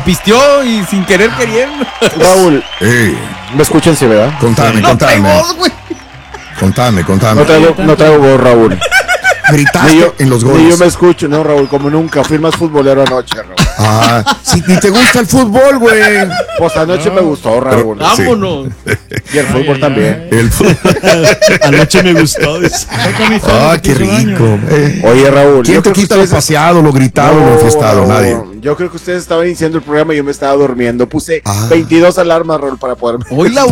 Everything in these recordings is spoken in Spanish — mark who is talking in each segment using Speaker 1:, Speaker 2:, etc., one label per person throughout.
Speaker 1: pisteó y sin querer queriendo.
Speaker 2: Raúl, me escuchan, sí, ¿verdad?
Speaker 3: Contame.
Speaker 2: No traigo voz, Raúl.
Speaker 3: Gritaste en los goles.
Speaker 2: Ni yo me escucho, no, Raúl, como nunca. Fui más futbolero anoche, Raúl.
Speaker 3: Si ni te gusta el fútbol, güey.
Speaker 2: Pues anoche me gustó, Raúl.
Speaker 1: Vámonos.
Speaker 2: Y el fútbol también.
Speaker 3: El fútbol.
Speaker 4: Anoche me gustó.
Speaker 3: Qué rico.
Speaker 2: Oye, Raúl.
Speaker 3: ¿Quién te quita lo paseado, lo gritado, lo infestado? Nadie.
Speaker 2: Yo creo que ustedes estaban iniciando el programa y yo me estaba durmiendo. Puse 22 alarmas, Raúl, para poderme
Speaker 1: Hoy la voz.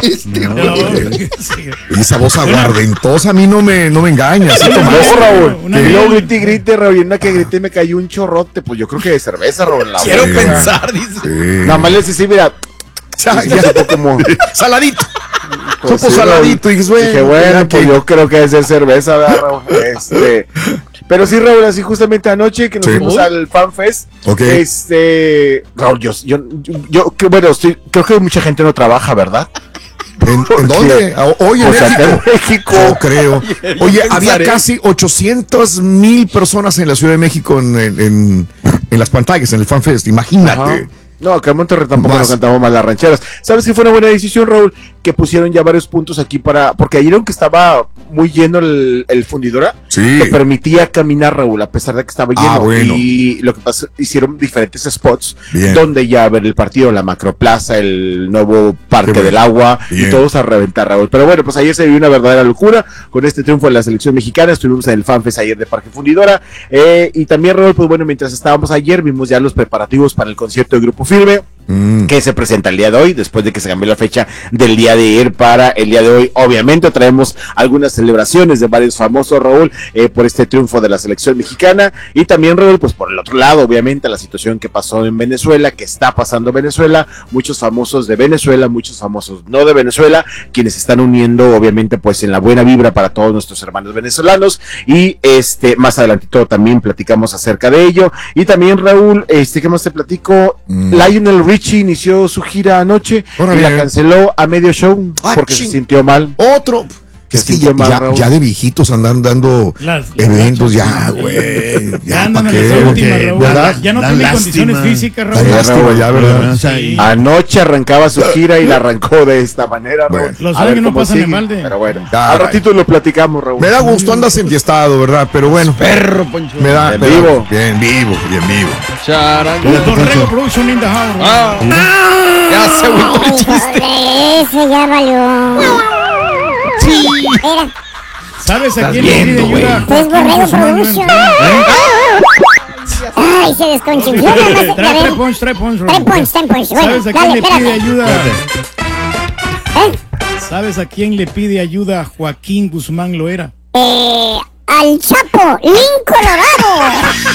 Speaker 3: Y esa voz aguardentosa a mí no me engaña. ¿Sí,
Speaker 2: No,
Speaker 3: Tomás?
Speaker 2: Raúl. Y luego grité, Raúl. Y en una que grité me cayó un chorrote. Pues yo creo que de cerveza, Raúl, en la
Speaker 1: Quiero
Speaker 2: boca.
Speaker 1: pensar, dice.
Speaker 2: Nada más les decía, mira.
Speaker 3: Ya, como saladito.
Speaker 2: Pues
Speaker 3: Supo
Speaker 2: sí,
Speaker 3: saladito.
Speaker 2: Raúl. Dije, bueno, pues yo creo que debe ser cerveza, ¿verdad, Raúl? Pero sí, Raúl, así justamente anoche que nos fuimos al Fan Fest.
Speaker 3: Ok.
Speaker 2: Raúl, creo que mucha gente no trabaja, ¿verdad?
Speaker 3: ¿En dónde? Hoy en
Speaker 2: México.
Speaker 3: No creo. Oye, había casi 800,000 personas en la Ciudad de México en las pantallas, en el Fan Fest. Imagínate.
Speaker 2: Ajá. No, acá en Monterrey tampoco
Speaker 3: Más.
Speaker 2: nos cantamos más las rancheras. ¿Sabes qué fue una buena decisión, Raúl? Que pusieron ya varios puntos aquí porque ayer aunque estaba muy lleno el fundidora,
Speaker 3: Sí.
Speaker 2: te permitía caminar, Raúl, a pesar de que estaba lleno.
Speaker 3: Bueno.
Speaker 2: Y lo que pasa, hicieron diferentes spots
Speaker 3: Bien.
Speaker 2: donde ya ver el partido, la Macroplaza, el nuevo Parque
Speaker 3: Qué bueno.
Speaker 2: del Agua,
Speaker 3: Bien.
Speaker 2: y todos a reventar, Raúl. Pero bueno, pues ayer se vivió una verdadera locura con este triunfo de la selección mexicana. Estuvimos en el FanFest ayer de Parque Fundidora. Y también, Raúl, pues bueno, mientras estábamos ayer, vimos ya los preparativos para el concierto de Grupo Firme. Que se presenta el día de hoy, después de que se cambió la fecha del día de ayer para el día de hoy. Obviamente traemos algunas celebraciones de varios famosos, Raúl, por este triunfo de la selección mexicana. Y también, Raúl, pues por el otro lado, obviamente la situación que pasó en Venezuela, que está pasando en Venezuela, muchos famosos de Venezuela, muchos famosos no de Venezuela, quienes se están uniendo, obviamente, pues en la buena vibra para todos nuestros hermanos venezolanos. Y más adelantito también platicamos acerca de ello. Y también, Raúl, ¿qué más te platico? Lionel Richie inició su gira anoche y la canceló a medio show porque se sintió mal.
Speaker 3: Otro. Es que ya de viejitos andan dando eventos, ya, güey. Ya, ¿para qué?
Speaker 4: ¿Verdad? Ya no tiene condiciones físicas, Raúl.
Speaker 3: Lástima, ya, ¿verdad?
Speaker 4: Sí.
Speaker 2: Anoche arrancaba su gira y la arrancó de esta manera, Raúl.
Speaker 4: Los
Speaker 2: A ver
Speaker 4: años no
Speaker 2: cómo
Speaker 4: pasan de
Speaker 2: sigue.
Speaker 4: balde.
Speaker 2: Pero bueno,
Speaker 3: Ya,
Speaker 2: al ratito lo platicamos, Raúl.
Speaker 3: Me da gusto, andas enfiestado, ¿verdad? Pero bueno.
Speaker 1: Perro, Poncho.
Speaker 3: Me da
Speaker 2: vivo.
Speaker 3: Bien vivo.
Speaker 4: Borrego Production in the house.
Speaker 1: Ya se volvió el chiste.
Speaker 5: Ese ya valió.
Speaker 1: Sí.
Speaker 5: Mira,
Speaker 4: ¿Sabes a
Speaker 1: Estás
Speaker 4: quién le pide
Speaker 1: viendo,
Speaker 4: ayuda?
Speaker 5: es Borrego Production. Ay, se desconchinchó. Nada más.
Speaker 4: Trae punch, Raúl.
Speaker 5: Ten punch. Bueno,
Speaker 4: ¿Sabes a quién
Speaker 5: dale,
Speaker 4: le pide
Speaker 5: espérate.
Speaker 4: ayuda?
Speaker 5: ¿Eh?
Speaker 4: ¿Sabes a quién le pide ayuda Joaquín Guzmán Loera?
Speaker 5: Al Chapo, Lin Colorado.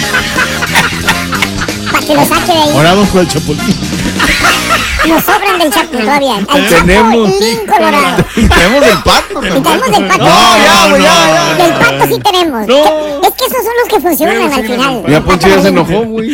Speaker 5: Para que lo saque de ahí.
Speaker 4: Ahora vamos con el Chapulín.
Speaker 5: Nos sobran del Chapo todavía. Al Chapo,
Speaker 1: Tenemos,
Speaker 5: Lin Colorado.
Speaker 1: Y tenemos el pato.
Speaker 5: Y tenemos del pato.
Speaker 1: ya.
Speaker 5: Del pato sí tenemos. Es que esos son los que funcionan al final.
Speaker 1: Ya Poncho ya se enojó, güey.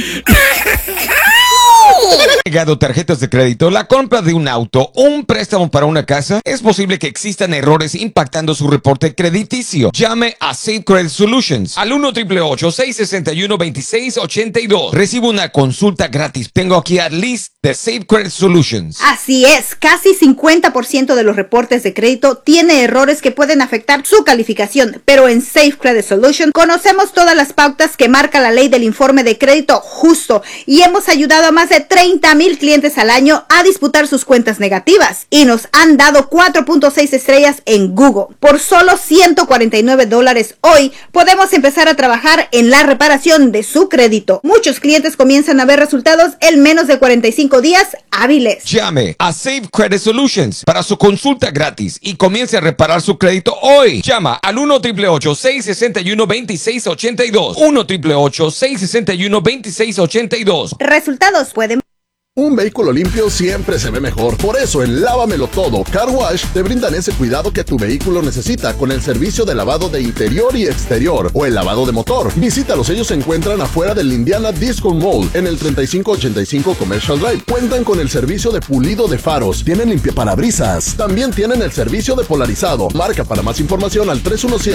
Speaker 6: Llegado tarjetas de crédito, la compra de un auto, un préstamo para una casa, es posible que existan errores impactando su reporte crediticio. Llame a Safe Credit Solutions al 1-888-661-2682. Recibo una consulta gratis. Tengo aquí a Liz de Safe Credit Solutions.
Speaker 7: Así es, casi 50% de los reportes de crédito tiene errores que pueden afectar su calificación, pero en Safe Credit Solutions conocemos todas las pautas que marca la ley del informe de crédito justo y hemos ayudado a más de 30,000 clientes al año a disputar sus cuentas negativas y nos han dado 4.6 estrellas en Google. Por solo $149 hoy podemos empezar a trabajar en la reparación de su crédito. Muchos clientes comienzan a ver resultados en menos de 45 días hábiles.
Speaker 6: Llame a Safe Credit Solutions para su consulta gratis y comience a reparar su crédito hoy. Llama al 1-888-661-2682. 1-888-661-2682.
Speaker 7: Resultados pueden
Speaker 8: Un vehículo limpio siempre se ve mejor. Por eso en Lávamelo Todo Car Wash te brindan ese cuidado que tu vehículo necesita con el servicio de lavado de interior y exterior o el lavado de motor. Visítalos, ellos se encuentran afuera del Indiana Disco Mall en el 3585 Commercial Drive. Cuentan con el servicio de pulido de faros, tienen limpiaparabrisas, también tienen el servicio de polarizado. Marca para más información al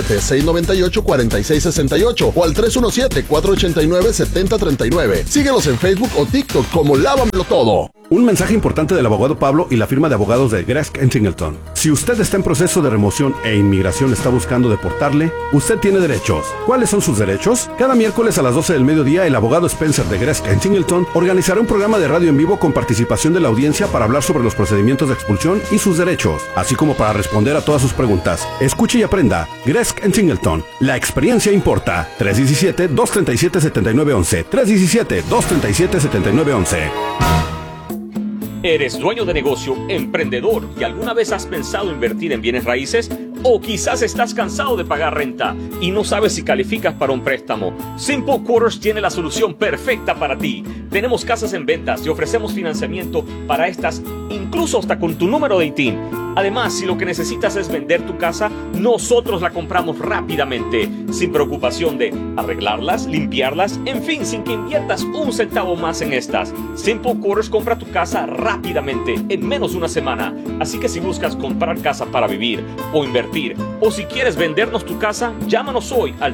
Speaker 8: 317-698-4668 o al 317-489-7039. Síguelos en Facebook o TikTok como Lávamelo Todo.
Speaker 9: Un mensaje importante del abogado Pablo y la firma de abogados de Gresk & Singleton. Si usted está en proceso de remoción e inmigración está buscando deportarle, usted tiene derechos. ¿Cuáles son sus derechos? Cada miércoles a las 12 del mediodía, el abogado Spencer de Gresk & Singleton organizará un programa de radio en vivo con participación de la audiencia para hablar sobre los procedimientos de expulsión y sus derechos, así como para responder a todas sus preguntas. Escuche y aprenda. Gresk & Singleton. La experiencia importa. 317-237-7911. 317-237-7911.
Speaker 10: ¿Eres dueño de negocio, emprendedor y alguna vez has pensado invertir en bienes raíces? ¿O quizás estás cansado de pagar renta y no sabes si calificas para un préstamo? Simple Quarters tiene la solución perfecta para ti. Tenemos casas en ventas y ofrecemos financiamiento para estas, incluso hasta con tu número de ITIN. Además, si lo que necesitas es vender tu casa, nosotros la compramos rápidamente, sin preocupación de arreglarlas, limpiarlas, en fin, sin que inviertas un centavo más en estas. Simple Quarters compra tu casa rápidamente, en menos de una semana. Así que si buscas comprar casa para vivir o invertir, o si quieres vendernos tu casa, llámanos hoy al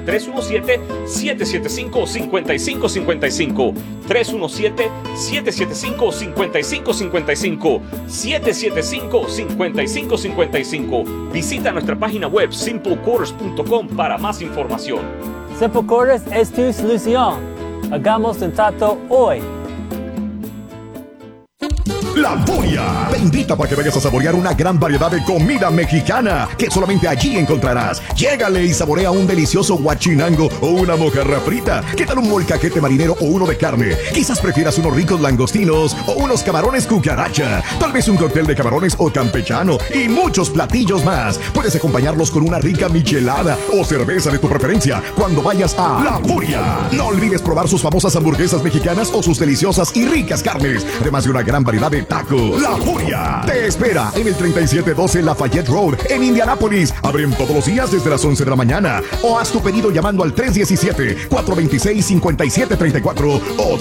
Speaker 10: 317-775-5555. 317-775-5555. 775-5555. Visita nuestra página web simplequarters.com para más información.
Speaker 11: Simple Quarters es tu solución. Hagamos un trato hoy.
Speaker 3: La Furia te invita para que vayas a saborear una gran variedad de comida mexicana que solamente allí encontrarás. Llégale y saborea un delicioso guachinango o una mojarra frita. ¿Qué tal un molcajete marinero o uno de carne? Quizás prefieras unos ricos langostinos o unos camarones cucaracha. Tal vez un cóctel de camarones o campechano y muchos platillos más. Puedes acompañarlos con una rica michelada o cerveza de tu preferencia cuando vayas a La Furia. No olvides probar sus famosas hamburguesas mexicanas o sus deliciosas y ricas carnes, además de una gran variedad de tacos. La Furia te espera en el 3712 Lafayette Road en Indianápolis. Abren todos los días desde las 11 de la mañana. O haz tu pedido llamando al 317-426-5734 o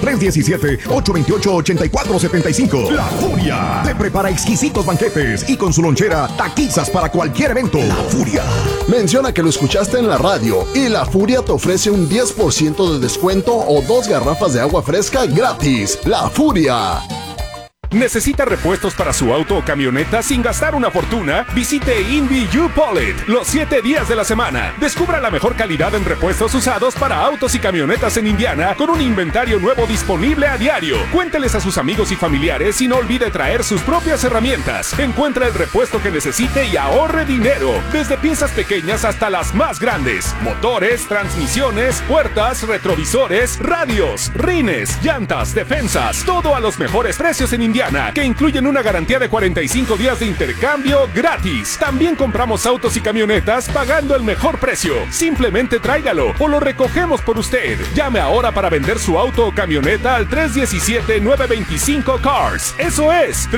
Speaker 3: 317-828-8475. La Furia te prepara exquisitos banquetes y con su lonchera taquizas para cualquier evento. La Furia.
Speaker 8: Menciona que lo escuchaste en la radio y La Furia te ofrece un 10% de descuento o 2 garrafas de agua fresca gratis. La Furia.
Speaker 12: ¿Necesita repuestos para su auto o camioneta sin gastar una fortuna? Visite Indy U-Polite los 7 días de la semana. Descubra la mejor calidad en repuestos usados para autos y camionetas en Indiana con un inventario nuevo disponible a diario. Cuénteles a sus amigos y familiares y no olvide traer sus propias herramientas. Encuentra el repuesto que necesite y ahorre dinero. Desde piezas pequeñas hasta las más grandes. Motores, transmisiones, puertas, retrovisores, radios, rines, llantas, defensas. Todo a los mejores precios en Indiana, que incluyen una garantía de 45 días de intercambio gratis. También compramos autos y camionetas pagando el mejor precio. Simplemente tráigalo o lo recogemos por usted. Llame ahora para vender su auto o camioneta al 317-925-CARS. Eso es,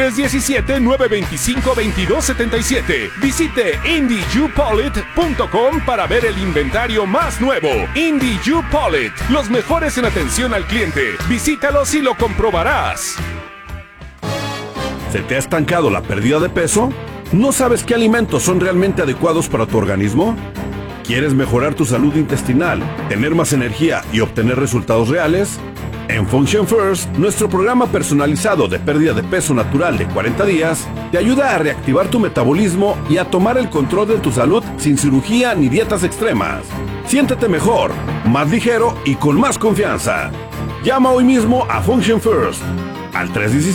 Speaker 12: 317-925-2277. Visite IndyUPolite.com para ver el inventario más nuevo. Indy U-Polite, los mejores en atención al cliente. Visítalos y lo comprobarás.
Speaker 9: ¿Se te ha estancado la pérdida de peso? ¿No sabes qué alimentos son realmente adecuados para tu organismo? ¿Quieres mejorar tu salud intestinal, tener más energía y obtener resultados reales? En Function First, nuestro programa personalizado de pérdida de peso natural de 40 días, te ayuda a reactivar tu metabolismo y a tomar el control de tu salud sin cirugía ni dietas extremas. Siéntete mejor, más ligero y con más confianza. Llama hoy mismo a Function First al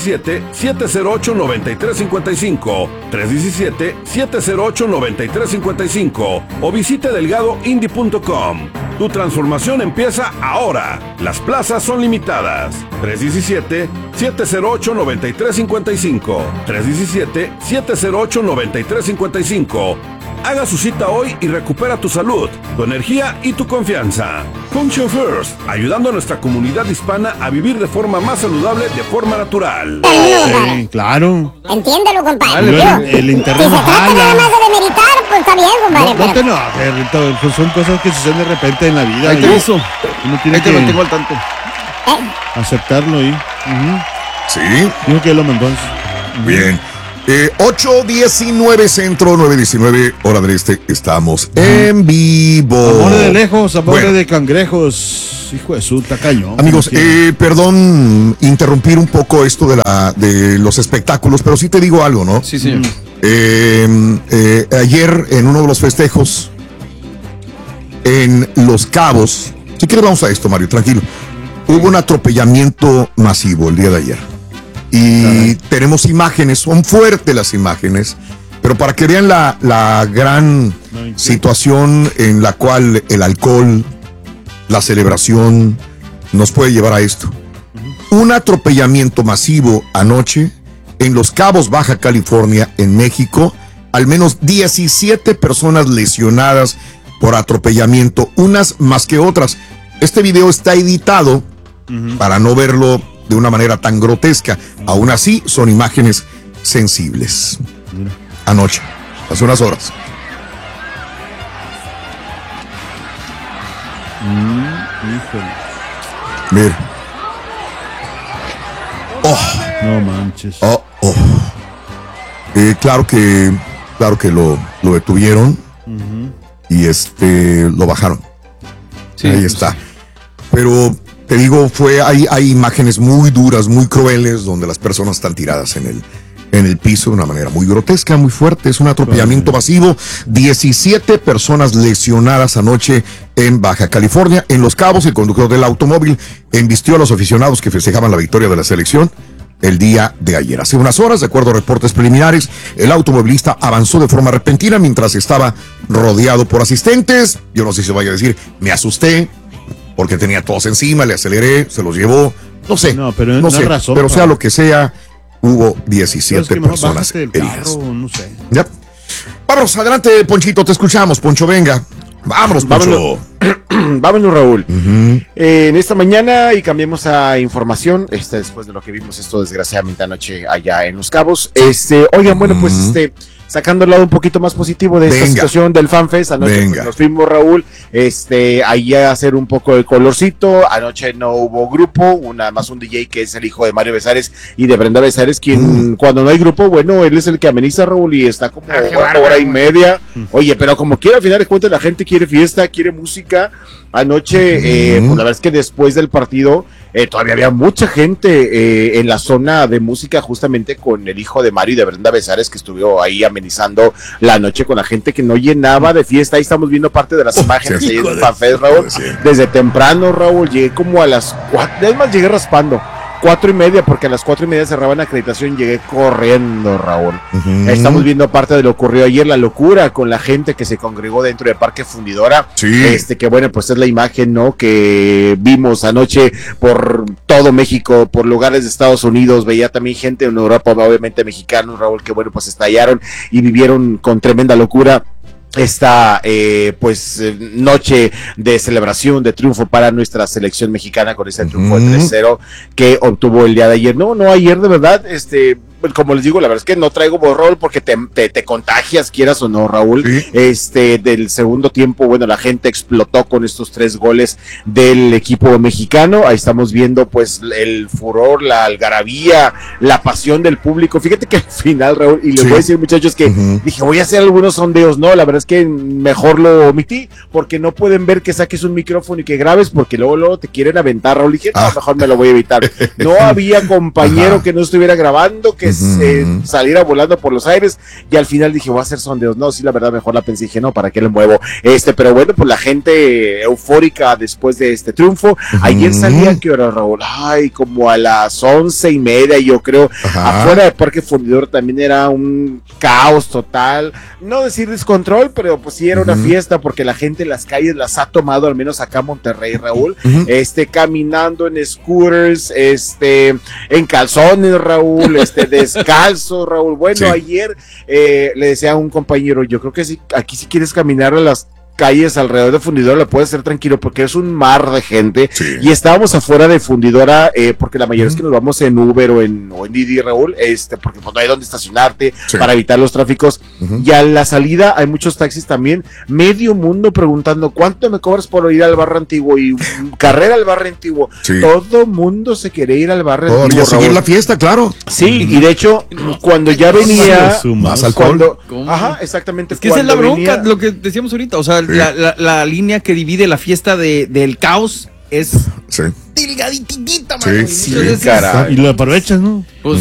Speaker 9: 317-708-9355, 317-708-9355 o visite delgadoindy.com. Tu transformación empieza ahora. Las plazas son limitadas. 317-708-9355, 317-708-9355 Haga su cita hoy y recupera tu salud, tu energía y tu confianza. Function First, ayudando a nuestra comunidad hispana a vivir de forma más saludable, de forma natural.
Speaker 1: Sí, claro.
Speaker 5: Entiéndelo, compadre.
Speaker 1: El internet
Speaker 5: Si se trata nada más de demeritar, pues está bien, compadre.
Speaker 1: No te enojes, pues son cosas que suceden de repente en la vida.
Speaker 2: Ahí te aviso.
Speaker 1: Uno tiene
Speaker 2: Ahí te
Speaker 1: que
Speaker 2: mantengo al tanto.
Speaker 1: aceptarlo ahí.
Speaker 13: Sí.
Speaker 1: Digo que lo mandó.
Speaker 13: Bien. 8:19 centro, 9:19 hora del este. Estamos en vivo.
Speaker 1: Amores de lejos, amores
Speaker 13: Bueno.
Speaker 1: de cangrejos. Hijo de su tacaño.
Speaker 13: Amigos, perdón interrumpir un poco esto de los espectáculos, pero sí te digo algo, ¿no?
Speaker 2: Sí, señor.
Speaker 13: Ayer en uno de los festejos en Los Cabos, si quieres vamos a esto, Mario, tranquilo. Hubo un atropellamiento masivo el día de ayer. Y tenemos imágenes, son fuertes las imágenes, pero para que vean la gran situación en la cual el alcohol, la celebración, nos puede llevar a esto. Un atropellamiento masivo anoche en Los Cabos, Baja California, en México. Al menos 17 personas lesionadas por atropellamiento, unas más que otras. Este video está editado para no verlo de una manera tan grotesca. Aún así, son imágenes sensibles. Anoche, hace unas horas. Mira. Oh.
Speaker 1: No manches.
Speaker 13: Oh, oh. Claro que lo detuvieron y lo bajaron. Sí, ahí está. Pero te digo, hay imágenes muy duras, muy crueles, donde las personas están tiradas en el piso de una manera muy grotesca, muy fuerte. Es un atropellamiento masivo. 17 personas lesionadas anoche en Baja California. En Los Cabos, el conductor del automóvil embistió a los aficionados que festejaban la victoria de la selección el día de ayer. Hace unas horas, de acuerdo a reportes preliminares, el automovilista avanzó de forma repentina mientras estaba rodeado por asistentes. Yo no sé si se vaya a decir, me asusté, porque tenía todos encima, le aceleré, se los llevó, no sé, no sé,
Speaker 1: razón,
Speaker 13: pero sea lo que sea, hubo 17 personas
Speaker 1: del
Speaker 13: heridas.
Speaker 1: carro, no sé.
Speaker 13: ¿Ya? Vamos, adelante, Ponchito, te escuchamos, Poncho, venga. Vámonos, Poncho.
Speaker 2: Vámonos, Raúl. En esta mañana, y cambiemos a información, después de lo que vimos esto desgraciadamente anoche allá en Los Cabos. Oigan, bueno, pues sacando el lado un poquito más positivo de esta situación del FanFest, anoche pues, nos fuimos, Raúl, ahí a hacer un poco de colorcito. Anoche no hubo grupo, nada más un DJ que es el hijo de Mario Besares y de Brenda Besares, quien cuando no hay grupo, bueno, él es el que ameniza, Raúl, y está como hora y media. Oye, pero como quiera, al final de cuentas la gente quiere fiesta, quiere música. Anoche, pues la verdad es que después del partido todavía había mucha gente en la zona de música, justamente con el hijo de Mario y de Brenda Besares, que estuvo ahí amenizando la noche con la gente que no llenaba de fiesta. Ahí estamos viendo parte de las imágenes ahí en FanFest, Raúl. Desde temprano, Raúl, llegué como a las 4, es más, llegué raspando. 4:30, porque a las 4:30 cerraban la acreditación, llegué corriendo, Raúl. Estamos viendo parte de lo ocurrido ayer, la locura con la gente que se congregó dentro del Parque Fundidora. Que bueno, pues es la imagen, ¿no?, que vimos anoche por todo México, por lugares de Estados Unidos. Veía también gente en Europa, obviamente mexicanos, Raúl, que bueno, pues estallaron y vivieron con tremenda locura esta noche de celebración, de triunfo para nuestra selección mexicana, con ese triunfo de 3-0 que obtuvo el día de ayer. No, ayer de verdad, como les digo, la verdad es que no traigo borrol porque te contagias, quieras o no, Raúl. Del segundo tiempo, bueno, la gente explotó con estos 3 goles del equipo mexicano. Ahí estamos viendo pues el furor, la algarabía, la pasión del público. Fíjate que al final, Raúl, y les voy a decir, muchachos, que dije, voy a hacer algunos sondeos. No, la verdad es que mejor lo omití, porque no pueden ver que saques un micrófono y que grabes, porque luego te quieren aventar, Raúl. Y dije, no, mejor me lo voy a evitar. No había compañero que no estuviera grabando, que saliera volando por los aires, y al final dije, voy a hacer sondeos. No, sí, la verdad, mejor la pensé, dije, no, ¿para qué le muevo? Pero bueno, pues la gente eufórica después de este triunfo. Ayer salía, ¿qué hora, Raúl? Ay, como a las 11:30, yo creo. Afuera del Parque Fundidor también era un caos total, no decir descontrol, pero pues sí era una fiesta, porque la gente en las calles las ha tomado, al menos acá en Monterrey, Raúl, caminando en scooters, en calzones, Raúl, descalzos, Raúl. Bueno, ayer le decía a un compañero, yo creo que sí, aquí si quieres caminar a las calles alrededor de Fundidora lo puedes hacer tranquilo porque es un mar de gente y estábamos afuera de Fundidora porque la mayoría es que nos vamos en Uber o en Didi, Raúl, porque pues, no hay donde estacionarte para evitar los tráficos y a la salida hay muchos taxis también, medio mundo preguntando ¿cuánto me cobras por ir al barrio antiguo? Y carrera al barrio antiguo, todo mundo se quiere ir al barrio antiguo,
Speaker 13: seguir la fiesta, claro.
Speaker 2: Sí, y de hecho cuando ya venía
Speaker 13: más alcohol,
Speaker 2: ajá, exactamente,
Speaker 14: es que esa es la bronca, lo que decíamos ahorita, o sea, la línea que divide la fiesta del caos es delgaditita, mano.
Speaker 1: Y lo aprovechas, ¿no?
Speaker 14: Pues,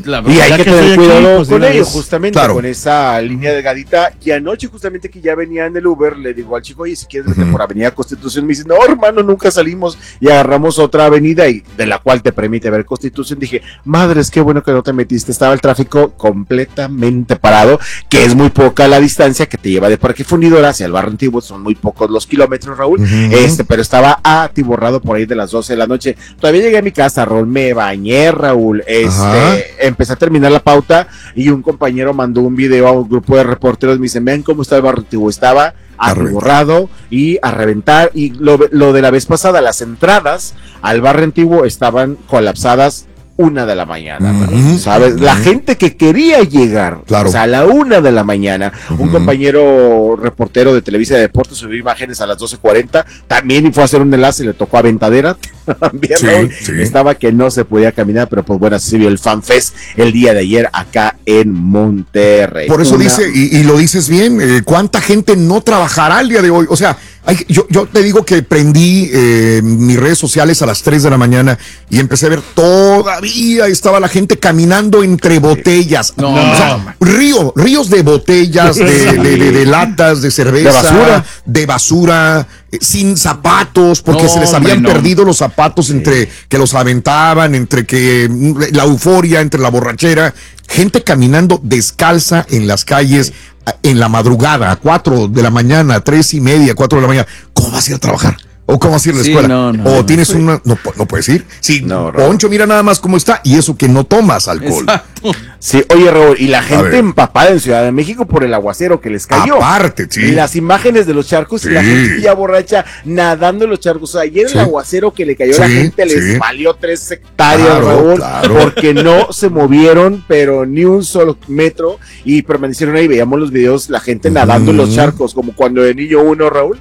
Speaker 2: y hay que tener cuidado con ello, justamente,
Speaker 13: claro,
Speaker 2: con esa línea delgadita. Y anoche, justamente que ya venía en el Uber, le digo al chico, oye, si quieres vete por Avenida Constitución, me dice, no, hermano, nunca salimos y agarramos otra avenida y de la cual te permite ver Constitución. Dije, madres, qué bueno que no te metiste, estaba el tráfico completamente parado, que es muy poca la distancia que te lleva de Parque Fundidora hacia el barrio antiguo, son muy pocos los kilómetros, Raúl, pero estaba atiborrado por ahí de las 12 de la noche. Todavía llegué a mi casa, Raúl, me bañé, Raúl, empecé a terminar la pauta y un compañero mandó un video a un grupo de reporteros, me dicen, vean cómo está el barrio antiguo, estaba atiborrado y a reventar, y lo de la vez pasada, las entradas al barrio antiguo estaban colapsadas 1 de la mañana, ¿sabes? La gente que quería llegar, o sea, a la 1 de la mañana, un compañero reportero de Televisa de Deportes subió imágenes a las 12:40, también fue a hacer un enlace, le tocó Aventadera, también estaba que no se podía caminar, pero pues bueno, así se vio el FanFest el día de ayer acá en Monterrey.
Speaker 13: Por eso dice, y lo dices bien, ¿cuánta gente no trabajará el día de hoy? O sea, yo te digo que prendí mis redes sociales a las 3 de la mañana y empecé a ver todavía estaba la gente caminando entre botellas. O sea, ríos de botellas, de latas, de cerveza, de basura, sin zapatos, porque se les habían perdido los zapatos entre que los aventaban, entre que la euforia, entre la borrachera. Gente caminando descalza en las calles en la madrugada, a 4 de la mañana, 3:30, 4 de la mañana. ¿Cómo vas a ir a trabajar? ¿O cómo vas a ir a la escuela? Tienes una... No puedes ir. Sí, Poncho, mira nada más cómo está. Y eso que no tomas alcohol.
Speaker 2: Exacto. Sí, oye, Raúl, y la gente empapada en Ciudad de México por el aguacero que les cayó.
Speaker 13: Aparte,
Speaker 2: y las imágenes de los charcos y la gente ya borracha nadando en los charcos. O sea, ayer el aguacero que le cayó a la gente les valió 3 hectáreas, Raúl, porque no se movieron, pero ni un solo metro, y permanecieron ahí. Veíamos los videos, la gente nadando en los charcos, como cuando de niño uno, Raúl.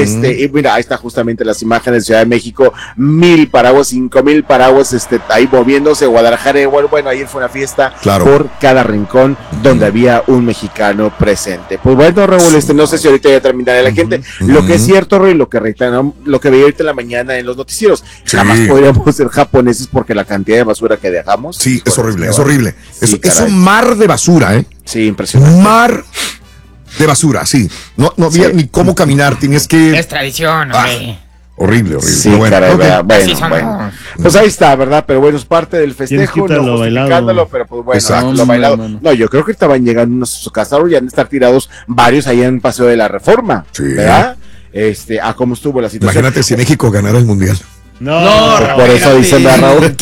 Speaker 2: Y mira, ahí está justamente las imágenes de Ciudad de México, 1,000 paraguas, 5,000 paraguas, ahí moviéndose. Guadalajara, bueno, ayer fue una fiesta por cada rincón donde había un mexicano presente. Pues bueno, Raúl, no sé si ahorita ya terminaré la gente. Lo que es cierto, Raúl, lo que veía ahorita en la mañana en los noticieros, jamás podríamos ser japoneses porque la cantidad de basura que dejamos.
Speaker 13: Sí, es horrible, es horrible. Es un mar de basura,
Speaker 2: Sí, impresionante.
Speaker 13: Un mar de basura, sí. No había ni cómo caminar, tenías que...
Speaker 15: Es tradición, hombre.
Speaker 13: Horrible.
Speaker 2: Sí, caray, bueno. Pues ahí está, ¿verdad? Pero bueno, es parte del festejo, no justificándolo, pero pues bueno, lo bailado. No, yo creo que estaban llegando unos a su casa, ya han de estar tirados varios ahí en Paseo de la Reforma, ¿verdad? A cómo estuvo la situación.
Speaker 13: Imagínate si México ganara el Mundial.
Speaker 14: No,
Speaker 2: por eso dicen a Raúl.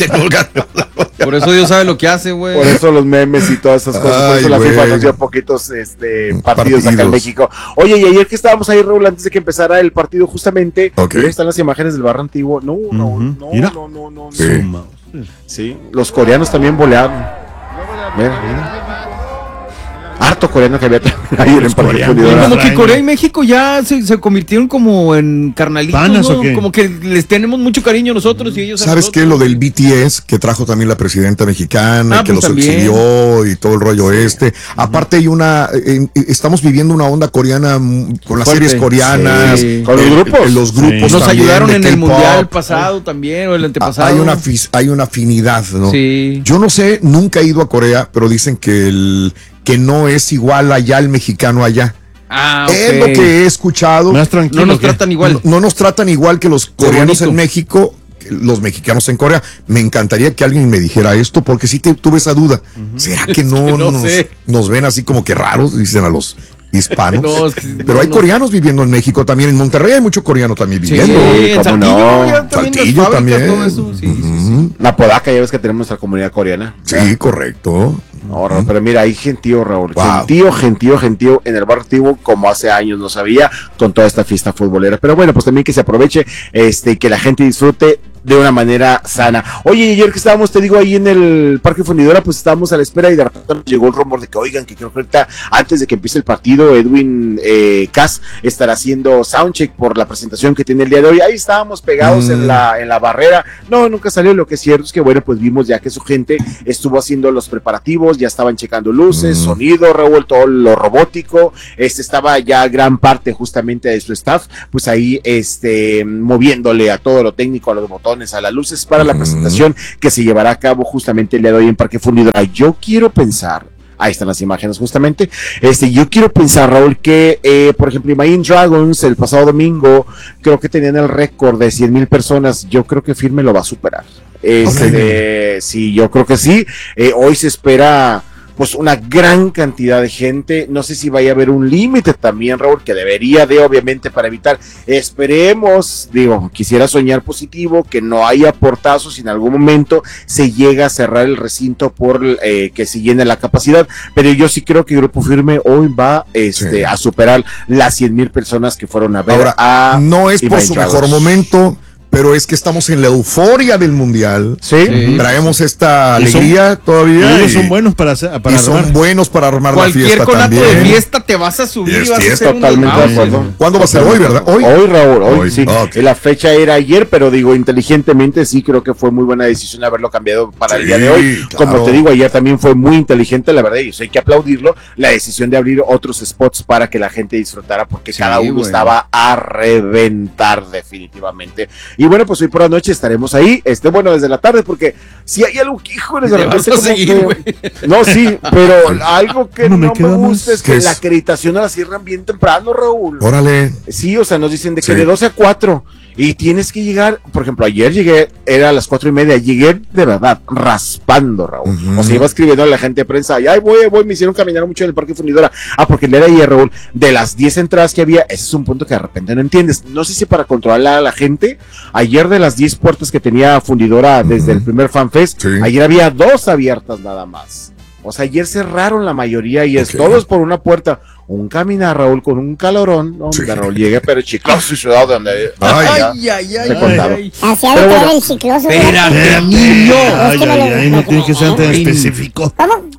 Speaker 14: Por eso Dios sabe lo que hace, güey.
Speaker 2: Por eso los memes y todas esas cosas. Por eso la FIFA nos dio poquitos partidos acá en México. Oye, y ayer que estábamos ahí, Raúl, antes de que empezara el partido, justamente, ahí están las imágenes del barrio antiguo. No. Sí, los coreanos también volearon. Mira. Harto coreano que había ahí en el Parque Fundidora.
Speaker 14: Como que Corea y México ya se convirtieron como en carnalitos, ¿no? Como que les tenemos mucho cariño nosotros y ellos.
Speaker 13: ¿Sabes qué? Lo del BTS, que trajo también la presidenta mexicana, que los exilió y todo el rollo Aparte hay estamos viviendo una onda coreana con las series coreanas.
Speaker 2: Con los grupos.
Speaker 13: Los grupos
Speaker 14: nos ayudaron en el mundial pasado también, o el antepasado.
Speaker 13: Hay una afinidad, ¿no?
Speaker 14: Sí.
Speaker 13: Yo no sé, nunca he ido a Corea, pero dicen que no es igual allá el mexicano allá. Es lo que he escuchado.
Speaker 14: Más tranquilo, no nos tratan igual.
Speaker 13: No nos tratan igual que los coreanos en México, los mexicanos en Corea. Me encantaría que alguien me dijera esto, porque sí tuve esa duda. ¿Será que no, nos ven así como que raros? Dicen a los hispanos.
Speaker 14: No, es que-
Speaker 13: Pero hay coreanos viviendo en México también. En Monterrey hay mucho coreano también viviendo.
Speaker 14: en Saltillo, ya también las
Speaker 13: Saltillo
Speaker 14: fábricas,
Speaker 13: también.
Speaker 14: todo eso, sí.
Speaker 2: La Podaca, ya ves que tenemos nuestra comunidad coreana.
Speaker 13: Sí, correcto.
Speaker 2: No, Raúl, pero mira, hay gentío, Raúl.
Speaker 13: Wow.
Speaker 2: Gentío en el barrio antiguo, como hace años no sabía, con toda esta fiesta futbolera. Pero bueno, pues también que se aproveche, y que la gente disfrute de una manera sana. Oye, ayer que estábamos, te digo, ahí en el Parque Fundidora, pues estábamos a la espera y de repente nos llegó el rumor de que, oigan, que creo que ahorita, antes de que empiece el partido, Edwin Cass estará haciendo soundcheck por la presentación que tiene el día de hoy. Ahí estábamos pegados en la barrera. No, nunca salió. Lo que es cierto es que, bueno, pues vimos ya que su gente estuvo haciendo los preparativos, ya estaban checando luces, sonido, Raúl, todo lo robótico. Estaba ya gran parte justamente de su staff, pues ahí, moviéndole a todo lo técnico, a los botones, a las luces para la presentación que se llevará a cabo justamente el día de hoy en Parque Fundidora. Yo quiero pensar, ahí están las imágenes justamente, yo quiero pensar, Raúl, que por ejemplo Imagine Dragons el pasado domingo creo que tenían el récord de 100,000 personas. Yo creo que Firme lo va a superar. Sí, yo creo que sí. Hoy se espera pues una gran cantidad de gente. No sé si vaya a haber un límite también, Raúl, que debería de, obviamente, para evitar. Esperemos, quisiera soñar positivo, que no haya portazos si en algún momento se llega a cerrar el recinto por que se llene la capacidad, pero yo sí creo que Grupo Firme hoy va a superar las 100,000 personas que fueron a ver.
Speaker 13: Ahora,
Speaker 2: a
Speaker 13: no es por su mejor momento, pero es que estamos en la euforia del mundial.
Speaker 2: Sí.
Speaker 13: Traemos esta alegría todavía.
Speaker 1: Ellos son buenos para
Speaker 13: armar la
Speaker 14: Cualquier
Speaker 13: fiesta
Speaker 14: conato
Speaker 13: también.
Speaker 14: de fiesta te vas a subir y vas a hacer
Speaker 2: totalmente de acuerdo.
Speaker 13: ¿Cuándo va a ser? Hoy, ¿verdad?
Speaker 2: Hoy, Raúl, hoy sí.
Speaker 13: Okay.
Speaker 2: La fecha era ayer, pero inteligentemente sí creo que fue muy buena decisión haberlo cambiado para el día de hoy.
Speaker 13: Claro.
Speaker 2: Como te digo, ayer también fue muy inteligente, la verdad, y eso hay que aplaudirlo, la decisión de abrir otros spots para que la gente disfrutara, porque cada uno estaba a reventar definitivamente. Y bueno, pues hoy por la noche estaremos ahí, desde la tarde, porque si hay algo que, híjoles, de repente no, sí, pero algo que no me gusta es que la acreditación la cierran bien temprano, Raúl.
Speaker 13: Órale.
Speaker 2: Sí, o sea, nos dicen de que de 12 a 4 y tienes que llegar, por ejemplo, ayer llegué, era a las 4:30, llegué de verdad raspando, Raúl. O sea, iba escribiendo a la gente de prensa, y voy, me hicieron caminar mucho en el Parque Fundidora. Porque el día de ayer, Raúl, de las 10 entradas que había, ese es un punto que de repente no entiendes. No sé si para controlar a la gente, ayer de las 10 puertas que tenía Fundidora desde el primer FanFest, ayer había 2 abiertas nada más. O sea, ayer cerraron la mayoría y todos por una puerta. Un caminar, Raúl, con un calorón. Hombre, Raúl, llegué, pero chicloso y sudado donde.
Speaker 14: Ay.
Speaker 5: Hacia de todo el chicloso.
Speaker 14: Espérate, niño.
Speaker 1: No tiene que ser tan específico.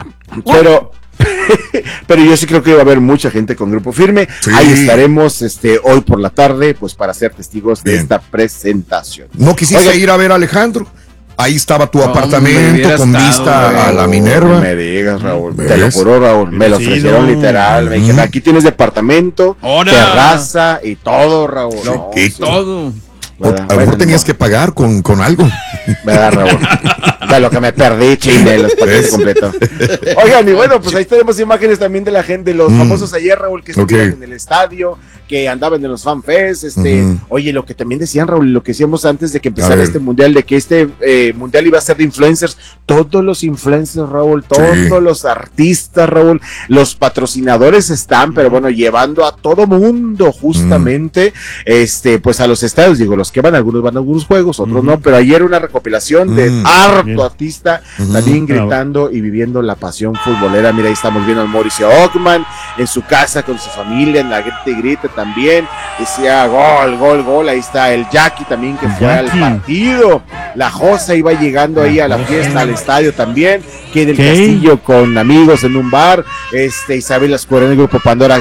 Speaker 2: Pero yo sí creo que va a haber mucha gente con Grupo Firme. Ahí estaremos hoy por la tarde, pues para ser testigos de esta presentación.
Speaker 13: ¿No quisiste ir a ver a Alejandro? Ahí estaba tu apartamento con vista a la Minerva.
Speaker 2: No me digas, Raúl. Te lo juro, Raúl. Me lo ofrecieron literal. Me dijeron, aquí tienes departamento, terraza y todo, Raúl.
Speaker 14: Todo.
Speaker 13: A lo mejor tenías que pagar con algo.
Speaker 2: ¿Verdad, Raúl? De lo que me perdí, chile, los paquetes completos. Oigan, y bueno, pues ahí tenemos imágenes también de la gente, de los famosos ayer, Raúl, que estuvieron en el estadio, que andaban en los FanFest. Oye, lo que también decían, Raúl, lo que decíamos antes de que empezara este mundial, de que este mundial iba a ser de influencers. Todos los influencers, Raúl, todos los artistas, Raúl, los patrocinadores están, pero bueno, llevando a todo mundo justamente, pues a los estadios. Digo, los que algunos van a algunos juegos, otros no, pero ayer una recopilación de harto artista también gritando y viviendo la pasión futbolera. Mira, ahí estamos viendo al Mauricio Ockman en su casa con su familia, en la grita y grita también, decía gol, ahí está el Jackie también que fue al partido, la Josa iba llegando ahí a la fiesta, al estadio también, que del Castillo con amigos en un bar, Isabel Lascura en el Grupo Pandora,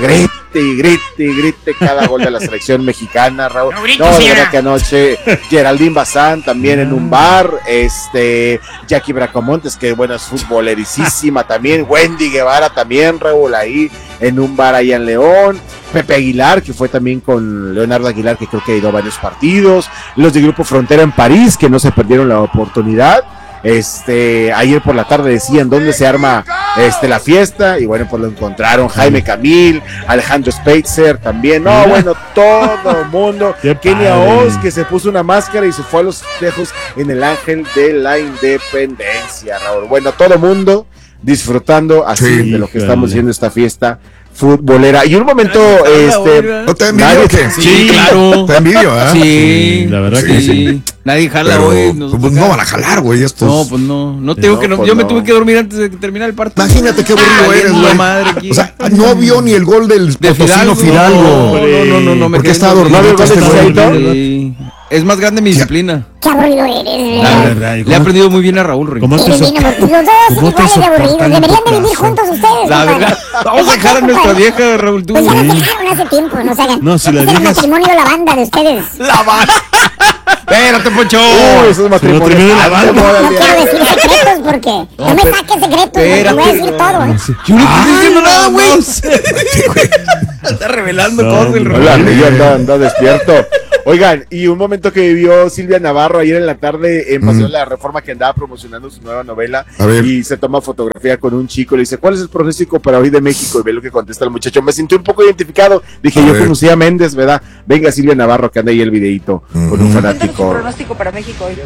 Speaker 2: grite cada gol de la selección mexicana, Raúl. No, de verdad que anoche Geraldine Bazán también en un bar, Jackie Bracamontes, que bueno, es futbolericísima también, Wendy Guevara también, Raúl, ahí en un bar allá en León, Pepe Aguilar, que fue también con Leonardo Aguilar, que creo que ha ido a varios partidos, los de Grupo Frontera en París, que no se perdieron la oportunidad. Ayer por la tarde decían dónde se arma la fiesta, y bueno, pues lo encontraron Jaime Camil, Alejandro Speitzer también, no, bueno, todo el mundo, Kenia Oz, que se puso una máscara y se fue a los festejos en el Ángel de la Independencia, Raúl. Bueno, todo el mundo disfrutando así de lo que estamos haciendo esta fiesta futbolera. Y un momento,
Speaker 13: ¿no te envidio o qué?
Speaker 14: Sí, claro.
Speaker 13: Te envidio, ¿eh?
Speaker 14: Sí,
Speaker 1: la verdad que sí.
Speaker 14: Nadie jala
Speaker 13: Pero,
Speaker 14: hoy.
Speaker 13: pues no van a jalar, güey, estos.
Speaker 14: No, pues no. No tengo que.
Speaker 2: pues
Speaker 14: yo me
Speaker 2: no.
Speaker 14: tuve que dormir antes de que terminara el partido.
Speaker 13: Imagínate qué aburrido eres, güey. O sea, no vio ni el gol del Potosino Fidalgo.
Speaker 14: No.
Speaker 13: ¿Por qué estaba dormido este güey?
Speaker 14: Sí. Es más grande mi disciplina.
Speaker 5: Qué aburrido eres.
Speaker 14: La verdad. Le he aprendido muy bien a Raúl, Ring.
Speaker 1: ¿Cómo te
Speaker 5: Los dos son iguales de aburridos. Deberían de vivir juntos ustedes.
Speaker 14: La verdad. Vamos a dejar a nuestra vieja, Raúl. Tú.
Speaker 5: Pues ya nos dejaron hace tiempo, no se hagan.
Speaker 1: No, si las
Speaker 5: Este es el
Speaker 1: viejas-
Speaker 5: matrimonio de la banda de ustedes.
Speaker 14: La banda. Espérate, Poncho.
Speaker 2: Eso es matrimonio.
Speaker 1: Matrimonio de la banda.
Speaker 5: No quiero decir secretos porque no me saques secretos, porque voy a decir todo, ¿eh?
Speaker 14: Yo no estoy diciendo nada, güey. Está revelando cosas el Raúl.
Speaker 2: Hola, ya anda despierto. Oigan, y un momento que vivió Silvia Navarro ayer en la tarde en Paseo de la Reforma, que andaba promocionando su nueva novela, y se toma fotografía con un chico, le dice, ¿cuál es el pronóstico para hoy de México? Y ve lo que contesta el muchacho, me sentí un poco identificado, dije, yo conocí a Méndez, ¿verdad? Venga Silvia Navarro, que anda ahí el videito con un fanático.
Speaker 15: Pronóstico para México hoy.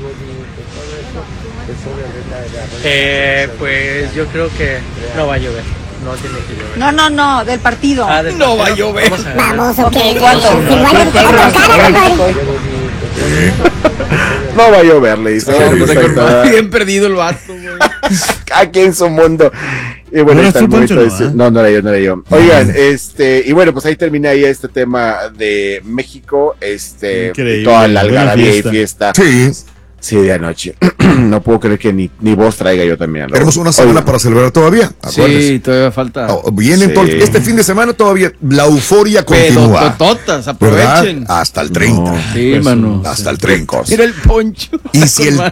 Speaker 16: Pues yo creo que no va a llover. No tiene que llover.
Speaker 15: No, del partido.
Speaker 14: No va a llover.
Speaker 5: Vamos, ok.
Speaker 15: ¿Cuánto?
Speaker 2: No va a llover, le dice.
Speaker 14: Bien perdido el vato, güey.
Speaker 2: Aquí en su mundo. Y bueno,
Speaker 1: ¿No
Speaker 2: está
Speaker 1: eras tú,
Speaker 2: muy
Speaker 1: Poncho, no,
Speaker 2: no era yo. Oigan, y bueno, pues ahí termina ahí este tema de México,
Speaker 1: Increíble,
Speaker 2: toda la
Speaker 1: buena
Speaker 2: algarabía y fiesta.
Speaker 13: Sí.
Speaker 2: Sí, de anoche. No puedo creer que ni vos traiga yo también.
Speaker 13: Tenemos una semana para celebrar todavía. Acuérdense.
Speaker 14: Sí, todavía falta.
Speaker 13: Vienen este fin de semana todavía. La euforia continúa.
Speaker 14: Tototas,
Speaker 13: ¿Verdad?
Speaker 14: aprovechen.
Speaker 13: Hasta el 30.
Speaker 14: Sí, mano.
Speaker 13: Hasta el 30.
Speaker 14: Mira el Poncho.
Speaker 13: Y si el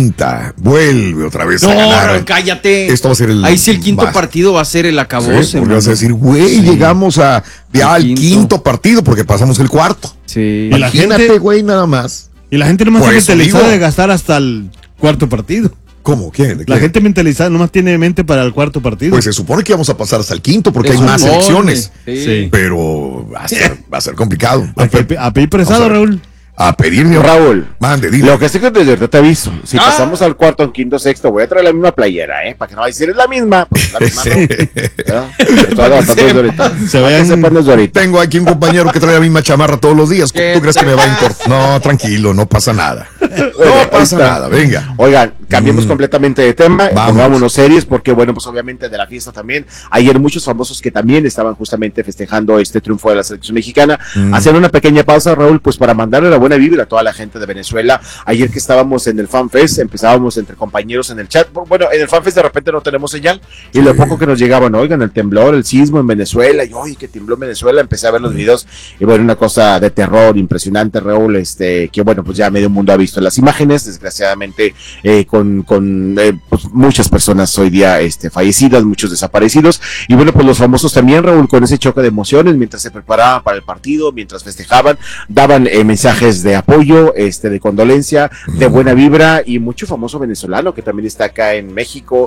Speaker 13: 30 vuelve otra vez a ganar.
Speaker 14: Raúl, cállate.
Speaker 13: Esto va a ser el.
Speaker 14: Ahí sí el quinto partido va a ser el acabose.
Speaker 13: Sí, porque vas a decir, güey, llegamos al quinto partido porque pasamos el cuarto.
Speaker 14: Sí.
Speaker 1: Y la
Speaker 13: Imagínate,
Speaker 1: gente-
Speaker 13: güey, nada más.
Speaker 1: Y la gente nomás
Speaker 13: Por
Speaker 1: está
Speaker 13: eso
Speaker 1: mentalizada
Speaker 13: digo.
Speaker 1: de gastar hasta el cuarto partido.
Speaker 13: ¿Cómo? ¿Qué? ¿De
Speaker 1: La
Speaker 13: qué?
Speaker 1: gente mentalizada nomás tiene mente para el cuarto partido.
Speaker 13: Pues se supone que vamos a pasar hasta el quinto porque hay
Speaker 14: Se
Speaker 13: más
Speaker 14: supone,
Speaker 13: elecciones.
Speaker 1: sí.
Speaker 13: Pero va a ser complicado.
Speaker 1: A pedir prestado,
Speaker 13: Vamos a ver.
Speaker 1: Raúl.
Speaker 13: A pedirme.
Speaker 2: Raúl,
Speaker 13: Mande, dile.
Speaker 2: lo que sí que desde ahorita te aviso, si pasamos al cuarto, en quinto, sexto, voy a traer la misma playera, para que no vaya a decir es la misma, pues la misma no. ¿verdad? Estoy adelantando desde ahorita.
Speaker 1: Se
Speaker 2: Para que
Speaker 1: vayan-
Speaker 2: sepan desde ahorita.
Speaker 13: Tengo aquí un compañero que trae la misma chamarra todos los días. ¿Tú crees que me va a importar? No, tranquilo, no pasa nada. No pasa nada, venga.
Speaker 2: Oigan, cambiemos completamente de tema,
Speaker 13: Vamos.
Speaker 2: pongámonos serios, porque bueno, pues obviamente de la fiesta también, ayer muchos famosos que también estaban justamente festejando este triunfo de la selección mexicana, hacían una pequeña pausa, Raúl, pues para mandarle la buena vibra a toda la gente de Venezuela. Ayer que estábamos en el FanFest, empezábamos entre compañeros en el chat, bueno, en el FanFest de repente no tenemos señal, y lo poco que nos llegaban, oigan, el temblor, el sismo en Venezuela, y oye, que tembló en Venezuela, empecé a ver los videos, y bueno, una cosa de terror impresionante, Raúl, que bueno, pues ya medio mundo ha visto las imágenes, desgraciadamente, con pues muchas personas hoy día fallecidas, muchos desaparecidos, y bueno, pues los famosos también, Raúl, con ese choque de emociones, mientras se preparaban para el partido, mientras festejaban, daban mensajes de apoyo, de condolencia, de buena vibra, y mucho famoso venezolano que también está acá en México,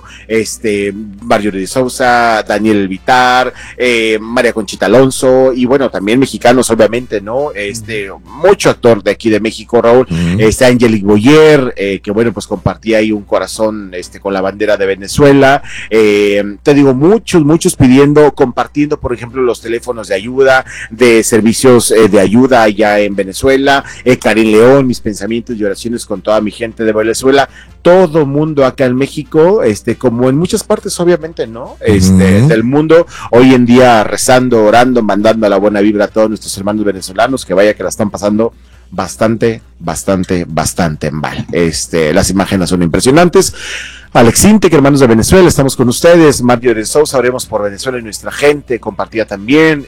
Speaker 2: Mario de Sousa, Daniel Vitar, María Conchita Alonso, y bueno, también mexicanos, obviamente, ¿no? Mucho actor de aquí de México, Raúl, Angelique Boyer, que bueno, pues compartía ahí un corazón, con la bandera de Venezuela, te digo, muchos pidiendo, compartiendo, por ejemplo, los teléfonos de ayuda, de servicios de ayuda allá en Venezuela, Karin León, mis pensamientos y oraciones con toda mi gente de Venezuela, todo mundo acá en México, como en muchas partes, obviamente, ¿no? Del mundo, hoy en día rezando, orando, mandando la buena vibra a todos nuestros hermanos venezolanos, que vaya que la están pasando bastante mal. Las imágenes son impresionantes. Alex Intec, hermanos de Venezuela, estamos con ustedes. Mario de Sousa, oremos por Venezuela y nuestra gente, compartía también.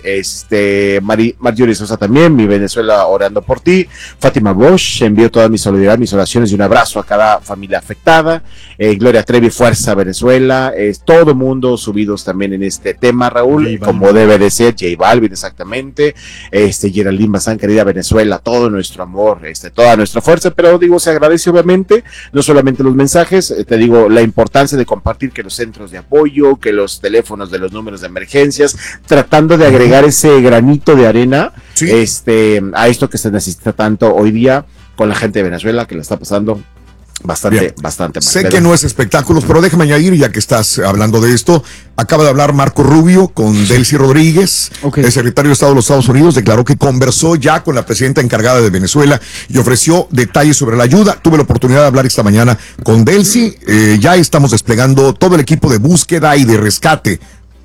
Speaker 2: Mario de Sousa también, mi Venezuela orando por ti. Fátima Bosch, envío toda mi solidaridad, mis oraciones y un abrazo a cada familia afectada. Gloria Trevi, fuerza Venezuela. Todo mundo subidos también en este tema, Raúl, como debe de ser. J Balvin, exactamente. Geraldine Bazán, querida Venezuela, todo nuestro amor, toda nuestra fuerza, pero digo, se agradece obviamente, no solamente los mensajes, te digo, la importancia de compartir que los centros de apoyo, que los teléfonos de los números de emergencias, tratando de agregar ese granito de arena, a esto que se necesita tanto hoy día con la gente de Venezuela, que la está pasando Bastante mal.
Speaker 13: Sé que no es espectáculos, pero déjame añadir, ya que estás hablando de esto, acaba de hablar Marco Rubio con Delcy Rodríguez, el secretario de Estado de los Estados Unidos, declaró que conversó ya con la presidenta encargada de Venezuela y ofreció detalles sobre la ayuda. Tuve la oportunidad de hablar esta mañana con Delcy, ya estamos desplegando todo el equipo de búsqueda y de rescate.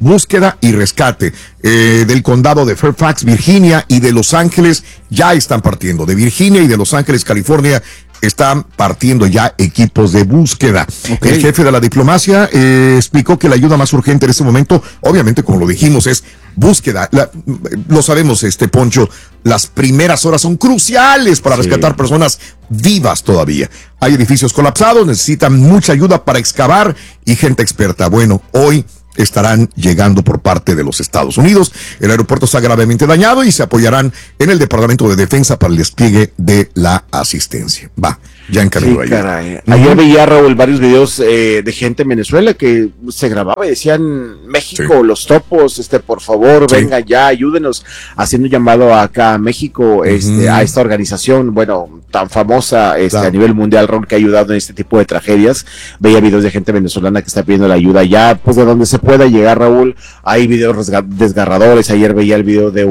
Speaker 13: Del condado de Fairfax, Virginia, y de Los Ángeles ya están partiendo. De Virginia y de Los Ángeles, California, están partiendo ya equipos de búsqueda. El jefe de la diplomacia explicó que la ayuda más urgente en este momento, obviamente, como lo dijimos, es búsqueda. Lo sabemos, Poncho, las primeras horas son cruciales para rescatar personas vivas todavía. Hay edificios colapsados, necesitan mucha ayuda para excavar y gente experta. Bueno, hoy estarán llegando por parte de los Estados Unidos. El aeropuerto está gravemente dañado y se apoyarán en el Departamento de Defensa para el despliegue de la asistencia. Ya en camino
Speaker 2: ayer. Ayer veía, Raúl, varios videos de gente en Venezuela que se grababa y decían: México, los topos, por favor, venga ya, ayúdenos, haciendo un llamado acá a México, a esta organización, bueno, tan famosa a nivel mundial, Raúl, que ha ayudado en este tipo de tragedias. Veía videos de gente venezolana que está pidiendo la ayuda ya, pues de donde se pueda llegar, Raúl. Hay videos desgarradores. Ayer veía el video de